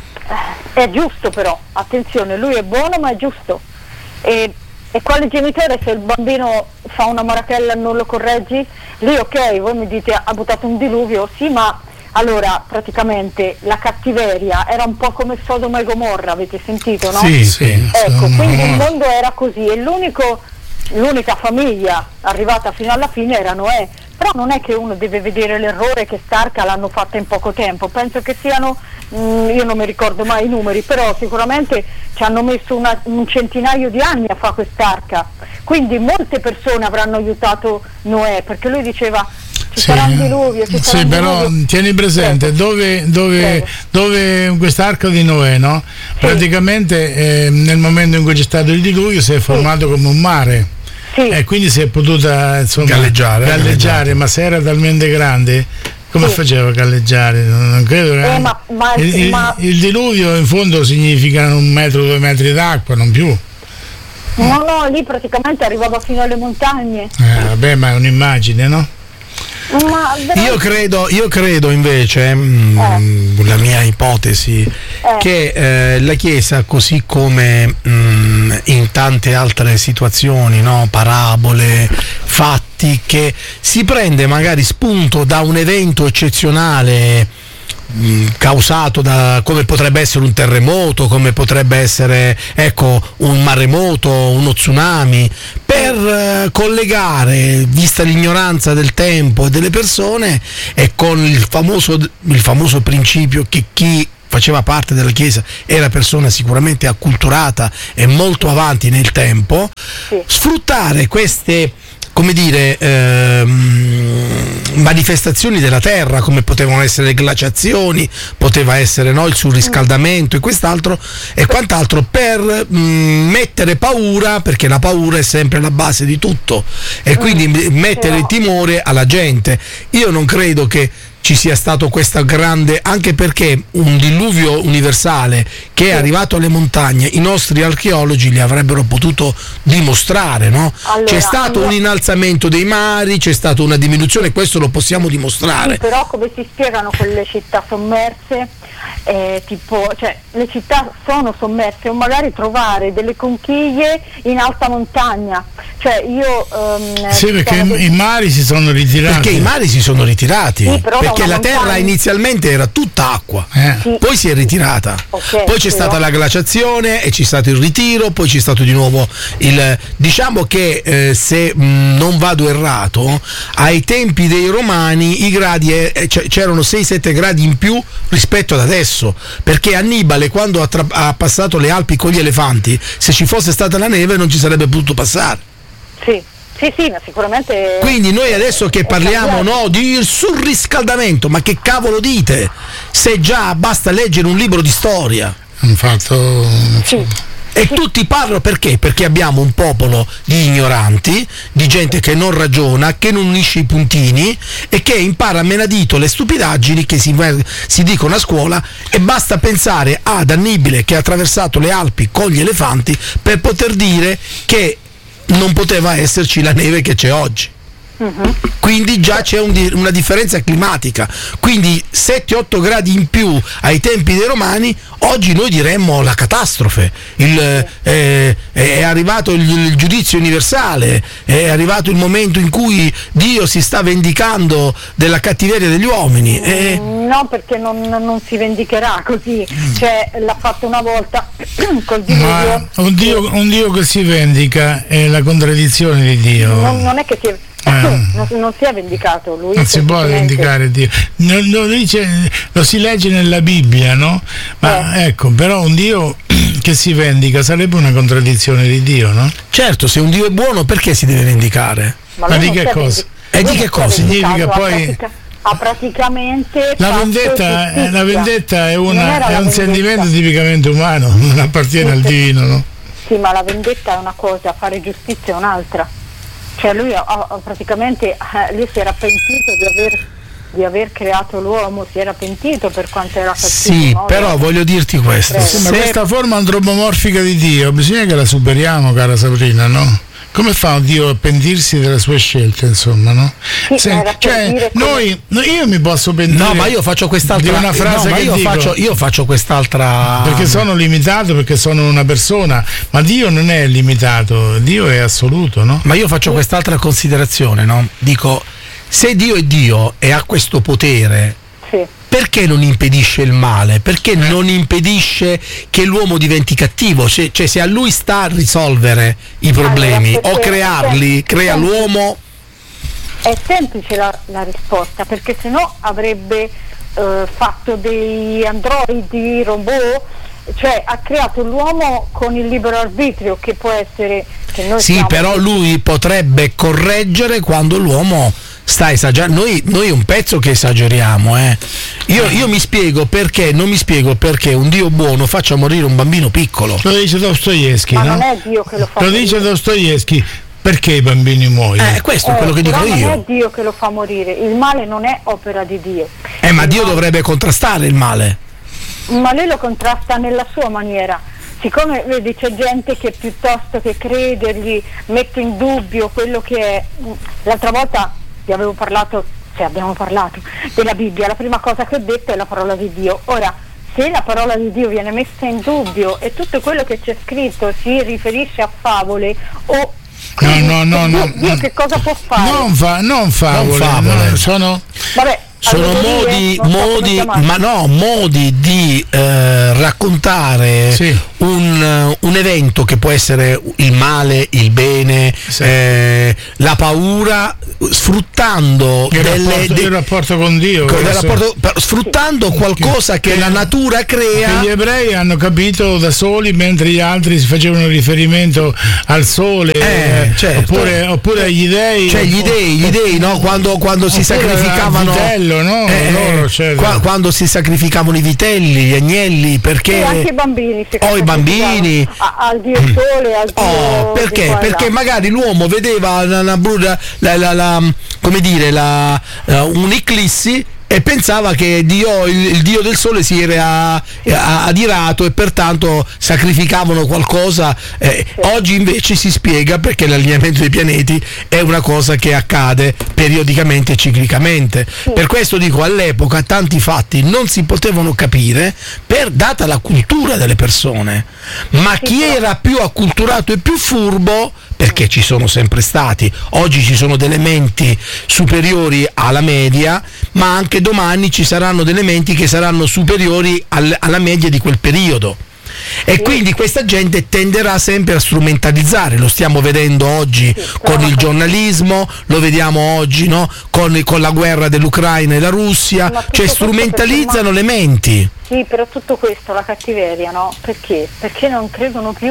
È giusto però, attenzione, lui è buono ma è giusto. E, e quale genitore se il bambino fa una marachella e non lo correggi? Lì ok, voi mi dite ha buttato un diluvio, sì ma allora praticamente la cattiveria era un po' come Sodoma e Gomorra, avete sentito, no? Sì, sì. Ecco, quindi il mondo era così e l'unico, l'unica famiglia arrivata fino alla fine era Noè. Però non è che uno deve vedere l'errore che st'arca l'hanno fatta in poco tempo, penso che siano, mh, io non mi ricordo mai i numeri, però sicuramente ci hanno messo una, un centinaio di anni a fare quest'arca, quindi molte persone avranno aiutato Noè, perché lui diceva ci sì. sarà un diluvio, ci sarà sì, un però diluvio. tieni presente Prego. dove, dove, Prego. dove quest'arca di Noè, no? Sì. Praticamente eh, nel momento in cui c'è stato il diluvio si è formato sì. come un mare. Sì. E quindi si è potuta insomma, galleggiare, galleggiare, ma se era talmente grande, come sì. faceva a galleggiare? Non credo che eh, ma, ma, il, ma... il diluvio in fondo significa un metro, due metri d'acqua, non più. No, no, lì praticamente arrivava fino alle montagne. Eh, vabbè, ma è un'immagine, no? Ma io credo, io credo invece, mh, eh. la mia ipotesi, eh. che eh, la Chiesa, così come mh, in tante altre situazioni, no, parabole, fatti, che si prende magari spunto da un evento eccezionale mh, causato da, come potrebbe essere un terremoto, come potrebbe essere, ecco, un maremoto, uno tsunami, per eh, collegare, vista l'ignoranza del tempo e delle persone, e con il famoso, il famoso principio che chi faceva parte della Chiesa era persona sicuramente acculturata e molto avanti nel tempo, sì. sfruttare queste, come dire, ehm, manifestazioni della terra, come potevano essere le glaciazioni, poteva essere, no, il surriscaldamento e quest'altro e quant'altro, per mh, mettere paura, perché la paura è sempre la base di tutto, e quindi mm, mettere però... timore alla gente. Io non credo che ci sia stato questa grande, anche perché un diluvio universale che è arrivato alle montagne, i nostri archeologi li avrebbero potuto dimostrare, no? Allora, c'è stato allora... un innalzamento dei mari, c'è stata una diminuzione, questo lo possiamo dimostrare. Sì, però come si spiegano quelle città sommerse? Eh, tipo, cioè, le città sono sommerse, o magari trovare delle conchiglie in alta montagna, cioè io um, sì, perché i, i mari si sono ritirati, perché i mari si sono ritirati, sì, perché la montagna... terra inizialmente era tutta acqua, eh. sì. poi si è ritirata, okay, poi c'è però... stata la glaciazione e c'è stato il ritiro, poi c'è stato di nuovo il, diciamo che eh, se mh, non vado errato, ai tempi dei Romani i gradi eh, c'erano sei sette gradi in più rispetto ad adesso, perché Annibale, quando ha, tra- ha passato le Alpi con gli elefanti, se ci fosse stata la neve non ci sarebbe potuto passare. Sì, sì, sì, ma sicuramente. Quindi noi adesso che parliamo, no, di surriscaldamento, ma che cavolo dite? Se già basta leggere un libro di storia. Un fatto. Sì. E tutti parlano perché? Perché abbiamo un popolo di ignoranti, di gente che non ragiona, che non unisce i puntini e che impara a menadito le stupidaggini che si, si dicono a scuola, e basta pensare ad Annibale che ha attraversato le Alpi con gli elefanti per poter dire che non poteva esserci la neve che c'è oggi. Uh-huh. Quindi già c'è un di- una differenza climatica, quindi sette otto gradi in più ai tempi dei Romani, oggi noi diremmo la catastrofe, il, eh, è arrivato il, il giudizio universale, è arrivato il momento in cui Dio si sta vendicando della cattiveria degli uomini. E... no, perché non, non si vendicherà così, cioè l'ha fatto una volta col diluvio. Un Dio, un Dio che si vendica è la contraddizione di Dio. Non, non è che si è Eh. Non, non si è vendicato lui, non si può vendicare Dio, non, lo, dice, lo si legge nella Bibbia, no? Ma eh. ecco, però un Dio che si vendica sarebbe una contraddizione di Dio, no? Certo, se un Dio è buono, perché si deve vendicare? Ma, Ma di che cosa? E di che cosa? Significa poi pratica, ha praticamente la vendetta, eh, la vendetta è, una, è un vendetta. sentimento tipicamente umano, non appartiene sì, al divino, no? Sì, ma la vendetta è una cosa, fare giustizia è un'altra. Cioè lui ha, ha, praticamente eh, lui si era pentito di aver, di aver creato l'uomo, si era pentito per quanto era cattivo. Sì, no? però Lui... voglio dirti questo. Sì, ma questa forma antropomorfica di Dio bisogna che la superiamo, cara Sabrina, no? Come fa Dio a pentirsi delle sue scelte, insomma, no? Sì, Se, cioè, noi, come... io mi posso pentire. No, ma io faccio quest'altra di una frase no, ma che io dico, faccio io faccio quest'altra perché sono limitato, perché sono una persona, ma Dio non è limitato, Dio è assoluto, no? Ma io faccio quest'altra considerazione, no? Dico, se Dio è Dio e ha questo potere, sì, perché non impedisce il male? Perché non impedisce che l'uomo diventi cattivo? Cioè, cioè se a lui sta a risolvere i problemi allora, o crearli, crea l'uomo. È semplice la, la risposta, perché sennò avrebbe eh, fatto dei androidi, robot, cioè ha creato l'uomo con il libero arbitrio, che può essere che noi sì, però lui potrebbe correggere quando l'uomo sta esagerando. Noi, noi un pezzo che esageriamo, eh. Io, io mi spiego perché, non mi spiego perché un Dio buono faccia morire un bambino piccolo. Lo dice Dostoevsky, ma no? non è Dio che lo fa Lo morire. dice Dostoevsky. Perché i bambini muoiono? Eh, questo Eh, è quello che dico però io. non è Dio che lo fa morire, il male non è opera di Dio. Eh, ma Il Dio male- dovrebbe contrastare il male. Ma lui lo contrasta nella sua maniera. Siccome vedi c'è gente che piuttosto che credergli mette in dubbio quello che è. L'altra volta vi avevo parlato, cioè abbiamo parlato della Bibbia, la prima cosa che ho detto è la parola di Dio. Ora, se la parola di Dio viene messa in dubbio e tutto quello che c'è scritto si riferisce a favole o No, no, no, Dio, no, Dio no. che cosa può fare? Non, fa, non favole, Non favole. no, sono Vabbè, Sono allegorie, modi, non so come modi chiamarli. ma no, modi di eh, raccontare Sì. un, un evento che può essere il male, il bene, Sì. eh, la paura, sfruttando il, delle, rapporto, de- il rapporto con Dio. con- del questo- rapporto- per- sfruttando qualcosa che che- la natura che crea. gli ebrei hanno capito da soli, mentre gli altri si facevano riferimento al sole, Eh, certo. oppure, oppure agli dei. Cioè gli dei, gli dei, no? Quando, quando si Oppure sacrificavano al vitello, no? eh, Loro, cioè, qua- quando si sacrificavano i vitelli, gli agnelli, perché Sì, anche i bambini si oh, i bambini a- al Dio Sole, al Dio Oh, di perché? qua e là. Perché magari l'uomo vedeva la, la, la, la, la, la- come dire, la, la- un'eclissi e pensava che Dio, il, il Dio del Sole si era a- adirato e pertanto sacrificavano qualcosa. Eh, oggi invece si spiega perché l'allineamento dei pianeti è una cosa che accade periodicamente e ciclicamente. Per questo dico, all'epoca tanti fatti non si potevano capire per data la cultura delle persone, ma chi era più acculturato e più furbo, perché ci sono sempre stati, oggi ci sono delle menti superiori alla media, ma anche domani ci saranno delle menti che saranno superiori al- alla media di quel periodo. E quindi questa gente tenderà sempre a strumentalizzare, lo stiamo vedendo oggi con il giornalismo, lo vediamo oggi, no? con, con la guerra dell'Ucraina e la Russia, Ma tutto cioè questo strumentalizzano perché- le menti. Sì, però tutto questo, la cattiveria, no? Perché? Perché non credono più.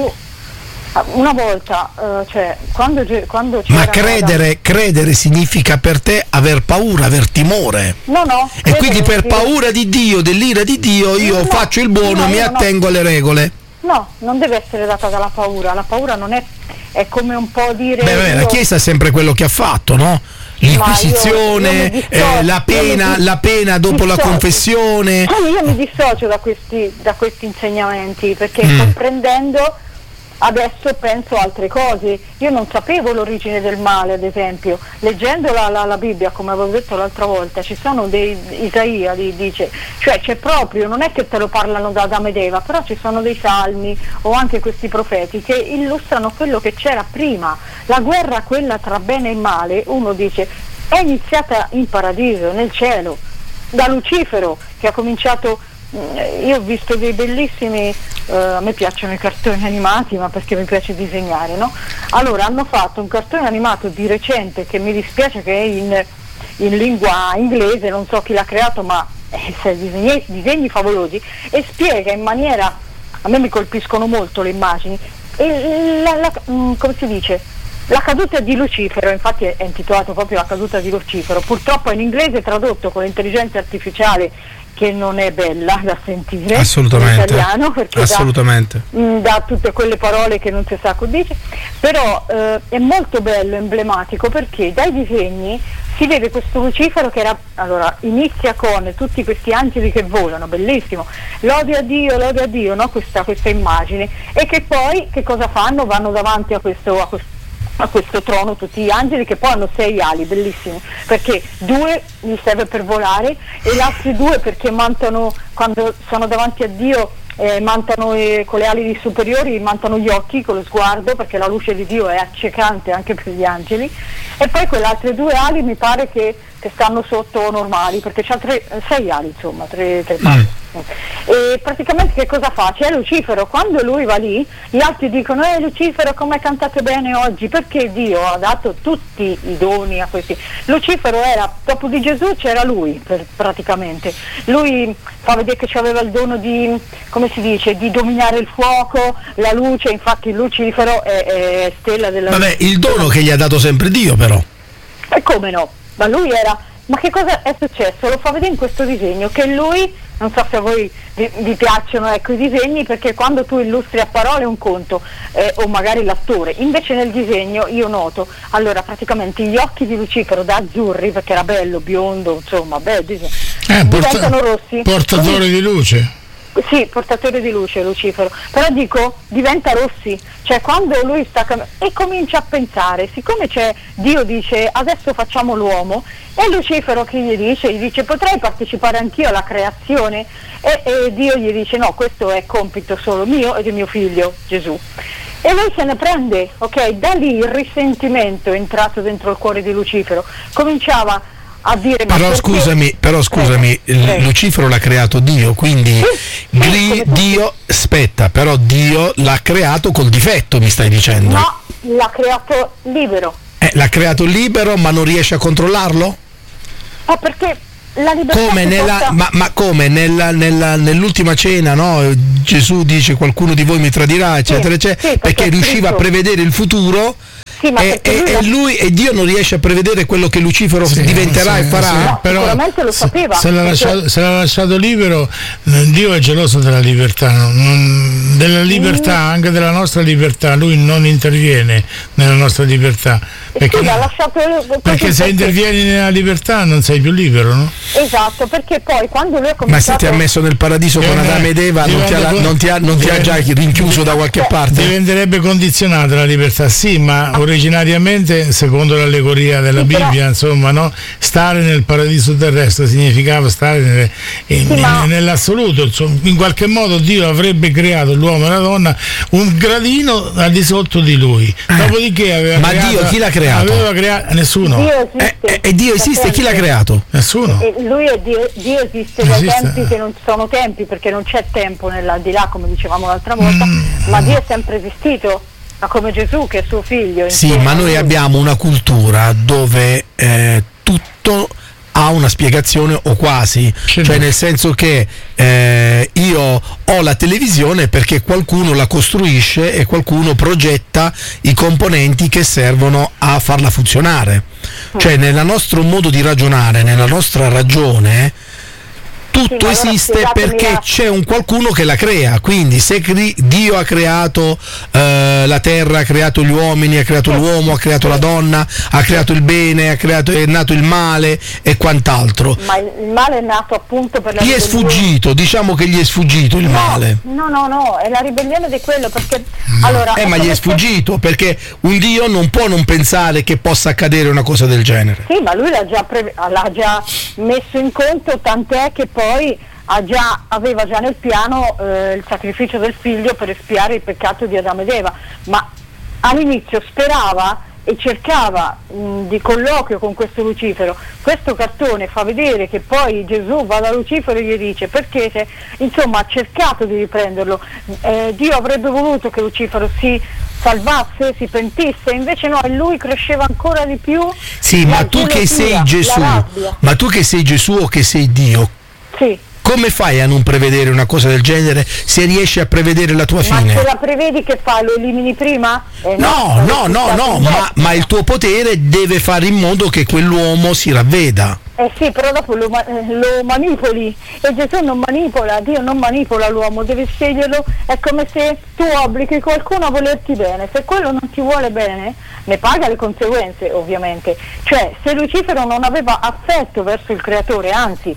Una volta, eh, cioè, quando, ge- quando c'era Ma credere, credere significa per te aver paura, aver timore. No, no. E quindi per credere- paura di Dio, dell'ira di Dio, io No, faccio il buono, no, mi io no. attengo alle regole. No, non deve essere data dalla paura. La paura non è, è come un po' dire. Beh, vabbè, la io- Chiesa è sempre quello che ha fatto, no? L'inquisizione, Ma io- io mi eh, dissocio, la io pena, mi dis- la pena dopo la dissocio. confessione. Ah, io mi dissocio da questi, da questi insegnamenti perché Mm. comprendendo adesso penso altre cose. Io non sapevo l'origine del male, ad esempio. Leggendo la, la, la Bibbia, come avevo detto l'altra volta, ci sono dei Isaia li dice, cioè c'è proprio, non è che te lo parlano da Adamo ed Eva, però ci sono dei salmi o anche questi profeti che illustrano quello che c'era prima. La guerra quella tra bene e male, uno dice, è iniziata in paradiso, nel cielo, da Lucifero che ha cominciato. Io ho visto dei bellissimi, eh, a me piacciono i cartoni animati, ma perché mi piace disegnare, no? Allora hanno fatto un cartone animato di recente che mi dispiace che è in, in lingua inglese, non so chi l'ha creato, ma eh, disegni, disegni favolosi, e spiega in maniera, a me mi colpiscono molto le immagini, e la, la, mh, come si dice? La caduta di Lucifero, infatti è intitolato proprio La caduta di Lucifero, purtroppo in inglese tradotto con l'intelligenza artificiale che non è bella da sentire Assolutamente. in italiano perché Assolutamente. dà, mh, dà tutte quelle parole che non si sa cosa dice, però eh, è molto bello, emblematico, perché dai disegni si vede questo Lucifero che era, allora inizia con tutti questi angeli che volano, bellissimo, lode a Dio, lode a Dio, no? questa, questa immagine, e che poi che cosa fanno? Vanno davanti a questo, a questo a questo trono tutti gli angeli che poi hanno sei ali, bellissimo, perché due gli serve per volare e gli altri due perché mantano, quando sono davanti a Dio, eh, mantano eh, con le ali superiori, mantano gli occhi con lo sguardo, perché la luce di Dio è accecante anche per gli angeli, e poi quelle altre due ali mi pare che, che stanno sotto normali, perché c'ha tre, sei ali, insomma, tre, tre Mm. e praticamente che cosa fa? C'è Lucifero, quando lui va lì gli altri dicono eh Lucifero come cantate bene oggi, perché Dio ha dato tutti i doni a questi. Lucifero era, dopo di Gesù c'era lui per, praticamente, lui fa vedere che aveva il dono di, come si dice, di dominare il fuoco, la luce, infatti Lucifero è, è stella della Vabbè, il dono che gli ha dato sempre Dio, però. e come no? ma lui era, ma che cosa è successo? Lo fa vedere in questo disegno, che lui, non so se a voi vi, vi piacciono ecco i disegni, perché quando tu illustri a parole un conto eh, o magari l'attore, invece nel disegno io noto, allora praticamente gli occhi di Lucifero da azzurri, perché era bello, biondo, insomma, beh, eh, diventano porta- rossi. Portatore Quindi, di luce. Sì, portatore di luce Lucifero, però dico diventa rossi, cioè quando lui sta cam- e comincia a pensare, siccome c'è Dio dice adesso facciamo l'uomo, e Lucifero che gli dice? Gli dice potrei partecipare anch'io alla creazione, e, e Dio gli dice no, questo è compito solo mio e di mio figlio Gesù. E lui se ne prende, ok? Da lì il risentimento è entrato dentro il cuore di Lucifero, cominciava a dire, però ma scusami, però scusami, prego, prego. Lucifero l'ha creato Dio, quindi sì, Gli, sì, Dio, aspetta, però Dio l'ha creato col difetto, mi stai dicendo? No, l'ha creato libero. Eh, l'ha creato libero, ma non riesce a controllarlo? Oh, perché la libertà come nella, porta... ma, ma come nella, nella, nell'ultima cena, no? Gesù dice qualcuno di voi mi tradirà, eccetera, sì, eccetera, sì, perché, perché riusciva a prevedere il futuro. Sì, ma e, e, lui, e lui e Dio non riesce a prevedere quello che Lucifero sì, diventerà sì, e farà. Sì, no, però sicuramente lo sapeva. Se, se, l'ha lasciato, se l'ha lasciato libero, Dio è geloso della libertà, non, della libertà, mm. anche della nostra libertà. Lui non interviene nella nostra libertà. Perché, sì, l'ha lasciato perché, perché se intervieni nella libertà non sei più libero, no? Esatto, perché poi quando lui ha cominciato... Ma se ti ha messo nel paradiso con Adamo ed Eva, non ti, ha, non, ti ha, non ti ha già rinchiuso da qualche parte? Diventerebbe condizionata la libertà, sì, ma originariamente, secondo l'allegoria della sì, Bibbia, però, insomma, no? Stare nel paradiso terrestre significava stare nelle, in, sì, ma... nell'assoluto, insomma, in qualche modo Dio avrebbe creato l'uomo e la donna un gradino al di sotto di lui. Dopodiché aveva ma creato, Dio chi l'ha creato? Aveva creato nessuno. Dio esiste, eh, eh, Dio esiste, chi l'ha creato? Nessuno. E lui è Dio, Dio esiste non dai esiste. tempi che non sono tempi, perché non c'è tempo nell'aldilà, come dicevamo l'altra volta, mm. ma Dio è sempre esistito. Ma come Gesù che è suo figlio. Sì, ma noi abbiamo una cultura dove eh, tutto ha una spiegazione o quasi, cioè nel senso che eh, io ho la televisione perché qualcuno la costruisce e qualcuno progetta i componenti che servono a farla funzionare. Cioè nel nostro modo di ragionare, nella nostra ragione, tutto sì, esiste perché la... c'è un qualcuno che la crea. Quindi se cri- Dio ha creato eh, la terra, ha creato gli uomini, ha creato sì. l'uomo, ha creato sì. la donna, ha creato il bene, ha creato, è nato il male e quant'altro. Ma il male è nato appunto per la gli ribellione. Gli è sfuggito, diciamo che gli è sfuggito il no, male. No, no, no, è la ribellione di quello, perché allora Eh, ma gli è sfuggito, perché un Dio non può non pensare che possa accadere una cosa del genere. Sì, ma lui l'ha già, pre- l'ha già messo in conto, tant'è che poi ha già, aveva già nel piano eh, il sacrificio del figlio per espiare il peccato di Adamo ed Eva, ma all'inizio sperava e cercava mh, di colloquio con questo Lucifero. Questo cartone fa vedere che poi Gesù va da Lucifero e gli dice perché se, insomma ha cercato di riprenderlo, eh, Dio avrebbe voluto che Lucifero si salvasse, si pentisse, invece no, e lui cresceva ancora di più. Sì, ma tu che sei Gesù, ma tu che sei Gesù o che sei Dio, sì. come fai a non prevedere una cosa del genere se riesci a prevedere la tua ma fine? Ma se la prevedi che fai? Lo elimini prima? Eh, no, no, no, no, no ma, ma il tuo potere deve fare in modo che quell'uomo si ravveda. Eh sì, però dopo lo, lo manipoli, e Gesù non manipola, Dio non manipola l'uomo, deve sceglierlo. È come se tu obblighi qualcuno a volerti bene, se quello non ti vuole bene ne paga le conseguenze, ovviamente. Cioè, se Lucifero non aveva affetto verso il creatore, anzi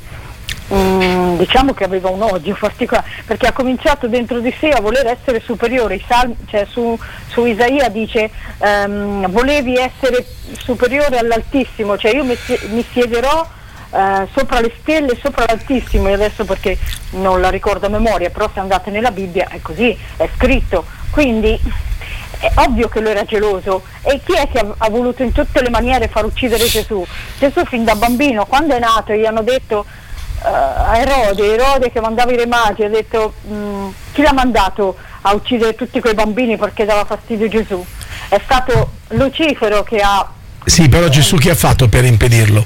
Mm, diciamo che aveva un odio particolare, perché ha cominciato dentro di sé a voler essere superiore. I salmi, cioè su, su Isaia dice um, volevi essere superiore all'Altissimo, cioè io mi, mi siederò uh, sopra le stelle, sopra l'Altissimo, e adesso perché non la ricordo a memoria, però se andate nella Bibbia è così, è scritto. Quindi è ovvio che lui era geloso. E chi è che ha, ha voluto in tutte le maniere far uccidere Gesù? Gesù fin da bambino, quando è nato, gli hanno detto Uh, a Erode, Erode che mandava i re magi, ha detto mh, chi l'ha mandato a uccidere tutti quei bambini perché dava fastidio a Gesù? È stato Lucifero che ha... Sì, però Gesù che ha fatto per impedirlo?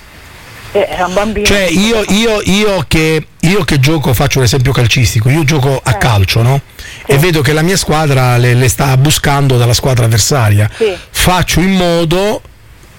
Eh, era un bambino. Cioè io, io, io, che, io che gioco, faccio un esempio calcistico, io gioco a eh. calcio, no? Sì. E vedo che la mia squadra le, le sta buscando dalla squadra avversaria. Sì. Faccio in modo...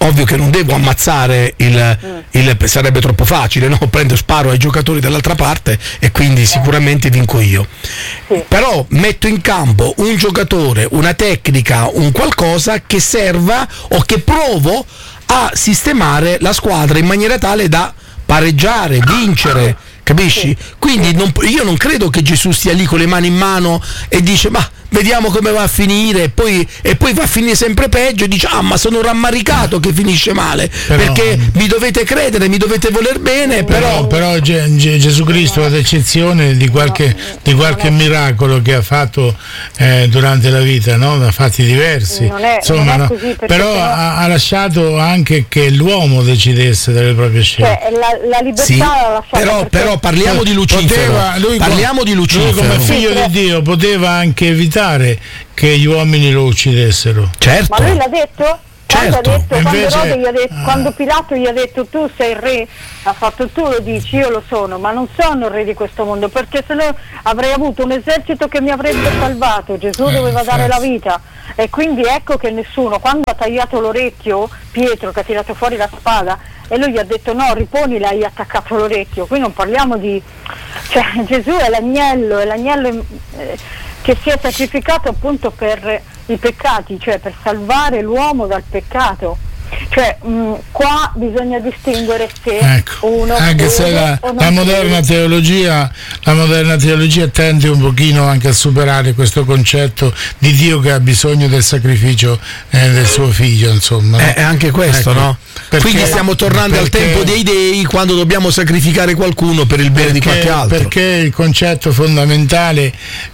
ovvio che non devo ammazzare il, mm. il sarebbe troppo facile, no? Prendo, sparo ai giocatori dall'altra parte e quindi sicuramente vinco io. Sì. Però metto in campo un giocatore, una tecnica, un qualcosa che serva o che provo a sistemare la squadra in maniera tale da pareggiare, vincere, capisci? Quindi non, io non credo che Gesù stia lì con le mani in mano e dice ma vediamo come va a finire e poi, e poi va a finire sempre peggio e dice ah ma sono rammaricato che finisce male, però, perché mi dovete credere, mi dovete voler bene, però, però, però Ge- Ge- Gesù Cristo, ad eccezione di qualche, di qualche miracolo che ha fatto eh, durante la vita, no? Ha fatti diversi, non è, insomma, non è no? così, però però ha, ha lasciato anche che l'uomo decidesse delle proprie scelte, cioè, la, la libertà sì, l'ha lasciata, però, però parliamo di Lucifero, poteva, lui parliamo come, di Lucifero lui come figlio sì, di Dio poteva anche evitare che gli uomini lo uccidessero. Certo. Ma lui l'ha detto? Quando, Certo. ha detto, quando, Invece, Rode gli ha detto, ah. quando Pilato gli ha detto tu sei il re, ha fatto tu lo dici, io lo sono, ma non sono il re di questo mondo, perché se no avrei avuto un esercito che mi avrebbe salvato, Gesù eh, doveva infatti. dare la vita, e quindi ecco che nessuno, quando ha tagliato l'orecchio, Pietro che ha tirato fuori la spada, e lui gli ha detto no, riponila, hai attaccato l'orecchio, qui non parliamo di, cioè Gesù è l'agnello, è l'agnello eh, che si è sacrificato appunto per i peccati, cioè per salvare l'uomo dal peccato. Cioè mh, qua bisogna distinguere se ecco, uno anche se la, la moderna teologia la moderna teologia tende un pochino anche a superare questo concetto di Dio che ha bisogno del sacrificio eh, del suo figlio, insomma, no? È anche questo, ecco, no? perché, quindi stiamo tornando perché, al tempo dei dei, quando dobbiamo sacrificare qualcuno per il bene perché, di qualche altro, perché il concetto fondamentale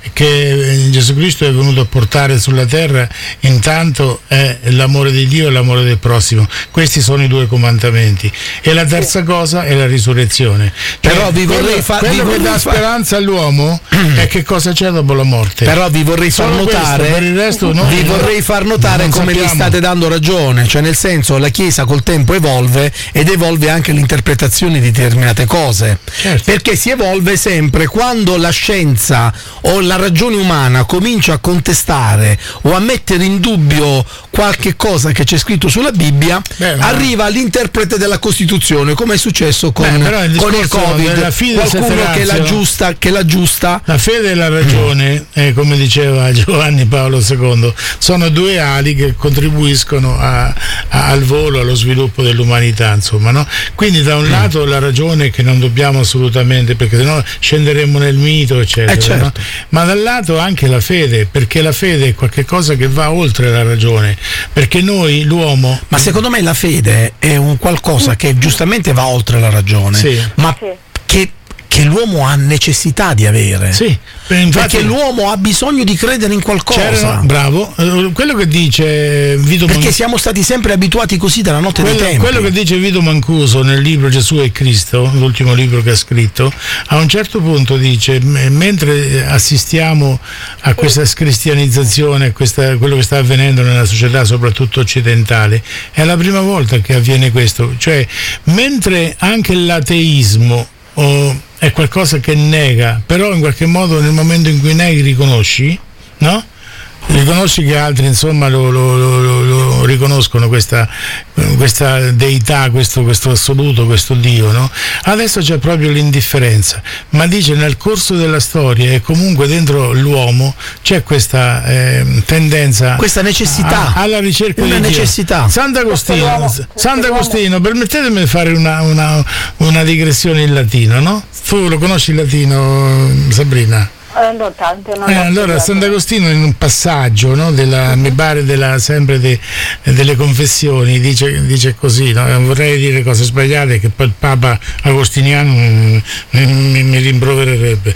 che Gesù Cristo è venuto a portare sulla terra intanto è l'amore di Dio e l'amore del prossimo. Questi sono i due comandamenti, e la terza cosa è la risurrezione. Cioè, però vi vorrei quello, fa- quello vi che vorrei dà fa- speranza all'uomo è che cosa c'è dopo la morte. Però vi vorrei far Solo notare questo, per il resto no, vi no, vorrei far notare come sappiamo. mi state dando ragione, cioè nel senso la Chiesa col tempo evolve ed evolve anche l'interpretazione di determinate cose, certo. perché si evolve sempre quando la scienza o la ragione umana comincia a contestare o a mettere in dubbio qualche cosa che c'è scritto sulla Bibbia. Beh, arriva l'interprete della Costituzione, come è successo con, Beh, il con il Covid, qualcuno che la giusta che la giusta la fede e la ragione, eh, come diceva Giovanni Paolo secondo, sono due ali che contribuiscono a, a, al volo, allo sviluppo dell'umanità, insomma, no? Quindi da un lato la ragione che non dobbiamo assolutamente, perché sennò scenderemo nel mito, eccetera, eh certo. no? Ma dal lato anche la fede, perché la fede è qualcosa che va oltre la ragione, perché noi l'uomo, ma secondo me la fede è un qualcosa che giustamente va oltre la ragione, sì. ma sì. che, che l'uomo ha necessità di avere. sì, infatti, perché l'uomo ha bisogno di credere in qualcosa. Bravo, quello che dice Vito perché Man- siamo stati sempre abituati così dalla notte quello, dei tempi. quello che dice Vito Mancuso nel libro Gesù e Cristo, l'ultimo libro che ha scritto, a un certo punto dice, m- mentre assistiamo a questa scristianizzazione, a questa, quello che sta avvenendo nella società soprattutto occidentale, è la prima volta che avviene questo, cioè mentre anche l'ateismo oh, è qualcosa che nega, però in qualche modo nel momento in cui neghi riconosci, no? Riconosci che altri insomma lo, lo, lo, lo riconoscono questa, questa deità, questo, questo assoluto, questo Dio, no? Adesso c'è proprio l'indifferenza, ma dice nel corso della storia e comunque dentro l'uomo c'è questa eh, tendenza, questa necessità a, alla ricerca una di Dio. necessità. Sant'Agostino, Sant'Agostino, permettetemi di fare una, una, una digressione in latino, no? Tu lo conosci il latino, Sabrina? Eh, non tanto, non Eh, l'ho allora studiato. Sant'Agostino in un passaggio, no, della, mi pare della, sempre de, delle confessioni dice, dice così, no? Vorrei dire cose sbagliate che poi il Papa Agostiniano mi, mi, mi rimprovererebbe.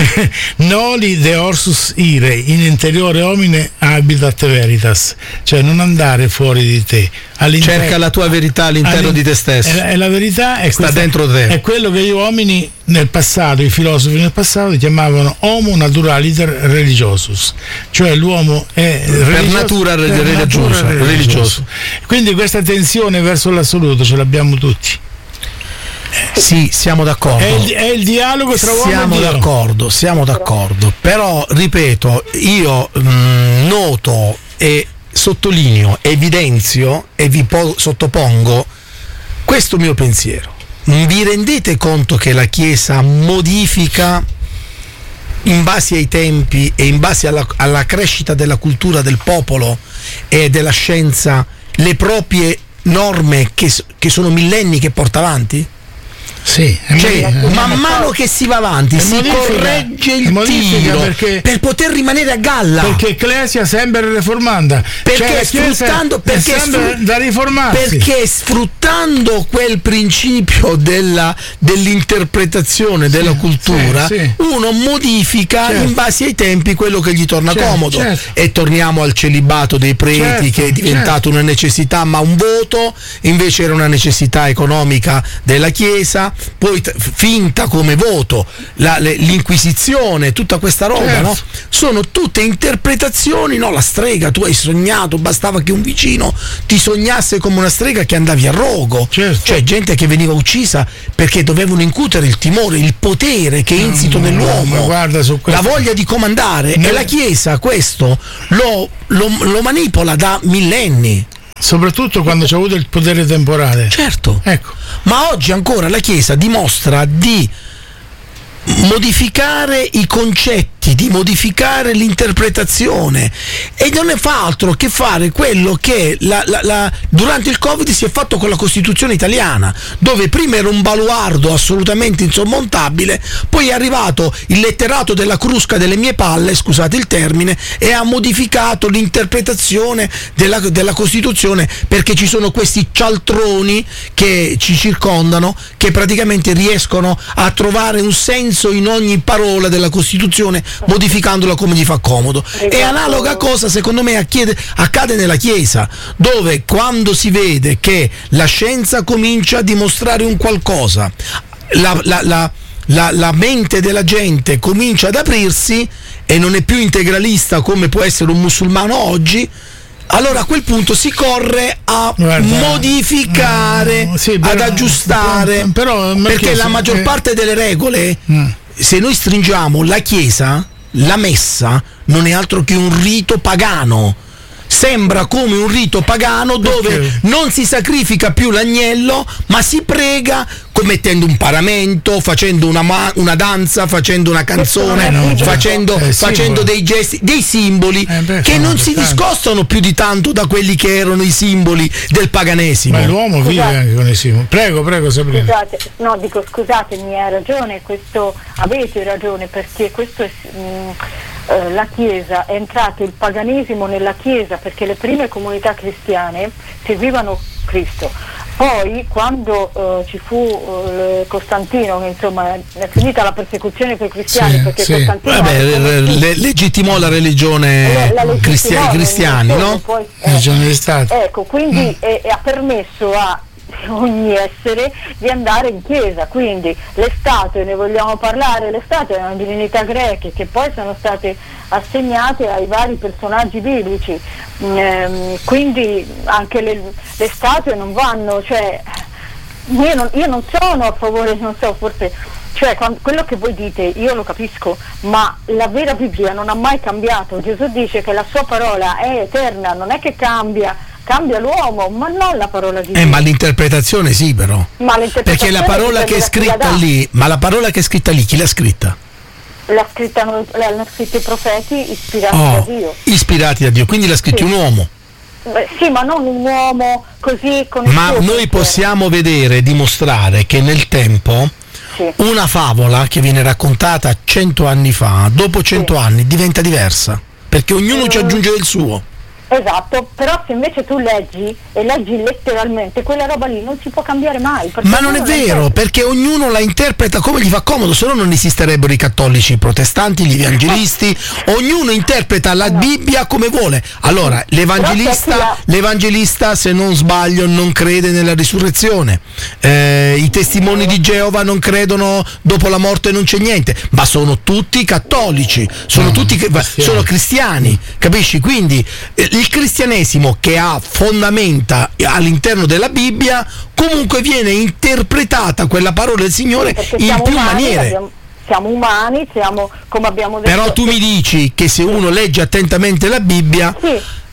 Noli de orsus ire in interiore homine habitat veritas, cioè non andare fuori di te, cerca la tua verità all'interno di te stesso, e la, e la verità è sta questa, dentro te, è quello che gli uomini nel passato, i filosofi nel passato chiamavano homo naturaliter religiosus, cioè l'uomo è per religioso, natura per religioso, natura religioso. religioso. Quindi questa tensione verso l'assoluto ce l'abbiamo tutti. Sì, siamo d'accordo. È il, è il dialogo tra uomo siamo e Dio. d'accordo, siamo d'accordo. Però ripeto, io mh, noto e sottolineo, evidenzio e vi po- sottopongo questo mio pensiero. Vi rendete conto che la Chiesa modifica in base ai tempi e in base alla, alla crescita della cultura del popolo e della scienza le proprie norme che, che sono millenni che porta avanti? Sì, cioè, man mano che si va avanti si corregge il tiro perché, per poter rimanere a galla, perché Ecclesia sempre riformanda, perché cioè, sfruttando perché, sfru- da riformarsi, perché sfruttando quel principio della, dell'interpretazione della sì, cultura sì, sì. uno modifica certo. in base ai tempi quello che gli torna certo, comodo certo. E torniamo al celibato dei preti certo, che è diventato certo. una necessità ma un voto, invece era una necessità economica della Chiesa, poi t- finta come voto, la, le, l'inquisizione, tutta questa roba, certo. no? Sono tutte interpretazioni, no? La strega, tu hai sognato, bastava che un vicino ti sognasse come una strega che andavi a rogo, certo. cioè gente che veniva uccisa perché dovevano incutere il timore, il potere che è insito no, nell'uomo, no, guarda, su la voglia di comandare, no. e la Chiesa questo lo, lo, lo manipola da millenni. Soprattutto quando c'è avuto il potere temporale. Certo. Ecco. Ma oggi ancora la Chiesa dimostra di modificare i concetti, di modificare l'interpretazione e non ne fa altro che fare quello che la, la, la, durante il Covid si è fatto con la Costituzione italiana, dove prima era un baluardo assolutamente insormontabile, poi è arrivato il letterato della crusca delle mie palle, scusate il termine, e ha modificato l'interpretazione della, della Costituzione, perché ci sono questi cialtroni che ci circondano, che praticamente riescono a trovare un senso in ogni parola della Costituzione, modificandola come gli fa comodo. E analoga cosa secondo me accade, accade nella Chiesa, dove quando si vede che la scienza comincia a dimostrare un qualcosa, la, la, la, la, la mente della gente comincia ad aprirsi e non è più integralista come può essere un musulmano oggi, allora a quel punto si corre a Guarda, modificare, mm, sì, però, ad aggiustare, però, perché la maggior parte delle regole, mm. se noi stringiamo la Chiesa, la messa non è altro che un rito pagano. Sembra come un rito pagano dove perché? non si sacrifica più l'agnello, ma si prega commettendo un paramento, facendo una, ma- una danza, facendo una canzone, no, facendo, eh, facendo dei gesti, dei simboli eh, beh, che non si discostano più di tanto da quelli che erano i simboli del paganesimo. Ma l'uomo scusate. vive anche con i simboli. Prego, prego, Sabrina. Scusate, no, dico scusatemi, hai ragione, questo avete ragione, perché questo è. Mh, la Chiesa è entrato il paganesimo nella Chiesa, perché le prime comunità cristiane seguivano Cristo. Poi quando uh, ci fu uh, Costantino, che insomma è finita la persecuzione per i cristiani, sì, perché sì. Costantino Vabbè, le, le, legittimò la religione la, la cristia- cristiani, no? Poi, eh, di Stato. Ecco, quindi mm. è, è, ha permesso a ogni essere di andare in chiesa, quindi le statue, ne vogliamo parlare, le statue erano divinità greche che poi sono state assegnate ai vari personaggi biblici, ehm, quindi anche le, le statue non vanno, cioè io non, io non sono a favore, non so, forse cioè quando, quello che voi dite io lo capisco, ma la vera Bibbia non ha mai cambiato. Gesù dice che la sua parola è eterna, non è che cambia, cambia l'uomo, ma non la parola di Dio. Eh, ma l'interpretazione sì, però. Ma l'interpretazione perché la parola che è scritta lì, ma la parola che è scritta lì, chi l'ha scritta? L'ha scritta, l'hanno scritto i profeti ispirati oh, da Dio. Ispirati da Dio, quindi l'ha scritto sì. un uomo. Beh, sì, ma non un uomo così con Ma noi pensiero. Possiamo vedere e dimostrare che nel tempo sì. una favola che viene raccontata cento anni fa, dopo cento sì. anni diventa diversa, perché ognuno mm. ci aggiunge del suo. Esatto, però se invece tu leggi e leggi letteralmente, quella roba lì non si può cambiare mai. Ma non è vero, perché ognuno la interpreta come gli fa comodo, se no non esisterebbero i cattolici, i protestanti, gli evangelisti, ognuno interpreta la no. Bibbia come vuole. Allora, l'evangelista, la... l'evangelista, se non sbaglio, non crede nella risurrezione, eh, i testimoni di Geova non credono dopo la morte non c'è niente, ma sono tutti cattolici, sono no, tutti sono cristiani, capisci? Quindi eh, il cristianesimo, che ha fondamenta all'interno della Bibbia, comunque viene interpretata quella parola del Signore in più umani, maniere. Abbiamo, siamo umani, siamo come abbiamo detto. Però tu mi dici che se uno legge attentamente la Bibbia, sì.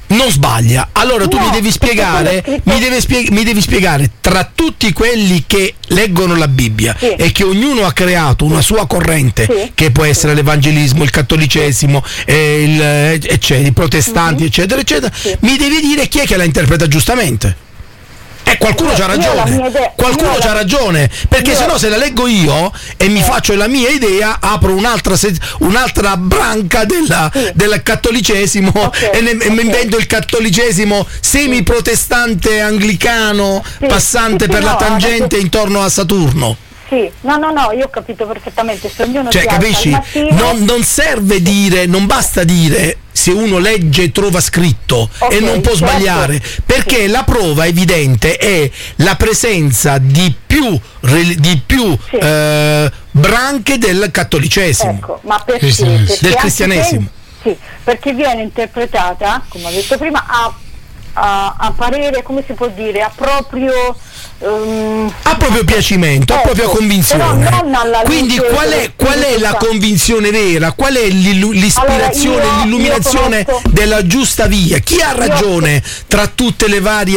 non sbaglia. Allora tu no, mi devi spiegare, mi, deve spieg- mi devi spiegare tra tutti quelli che leggono la Bibbia sì. e che ognuno ha creato una sua corrente, sì. che può essere l'evangelismo, il cattolicesimo, eh, il, eccetera, i protestanti, mm-hmm. eccetera, eccetera, sì. mi devi dire chi è che la interpreta giustamente. Eh, qualcuno c'ha ragione, qualcuno c'ha ragione, perché se no se la leggo io e mi faccio la mia idea, apro un'altra, se- un'altra branca della, sì. del cattolicesimo okay, e, ne- okay. e mi invento il cattolicesimo semi-protestante anglicano sì, passante sì, per sì, la no, tangente adesso... intorno a Saturno. Sì, no, no, no, io ho capito perfettamente. Se ognuno cioè, capisci? Mattino... Non, non serve dire, non basta dire se uno legge e trova scritto okay, e non può certo. sbagliare, perché sì. la prova evidente è la presenza di più, di più sì. eh, branche del cattolicesimo, ecco, ma perché? Sì, perché del cristianesimo. Sì, perché viene interpretata, come ho detto prima, a, a, a parere, come si può dire, a proprio... Um, a proprio piacimento, ecco, a propria convinzione. Quindi qual è, qual è la convinzione vera? Qual è l'ispirazione, allora, io, l'illuminazione io conosco... della giusta via? Chi ha ragione io... tra tutte le varie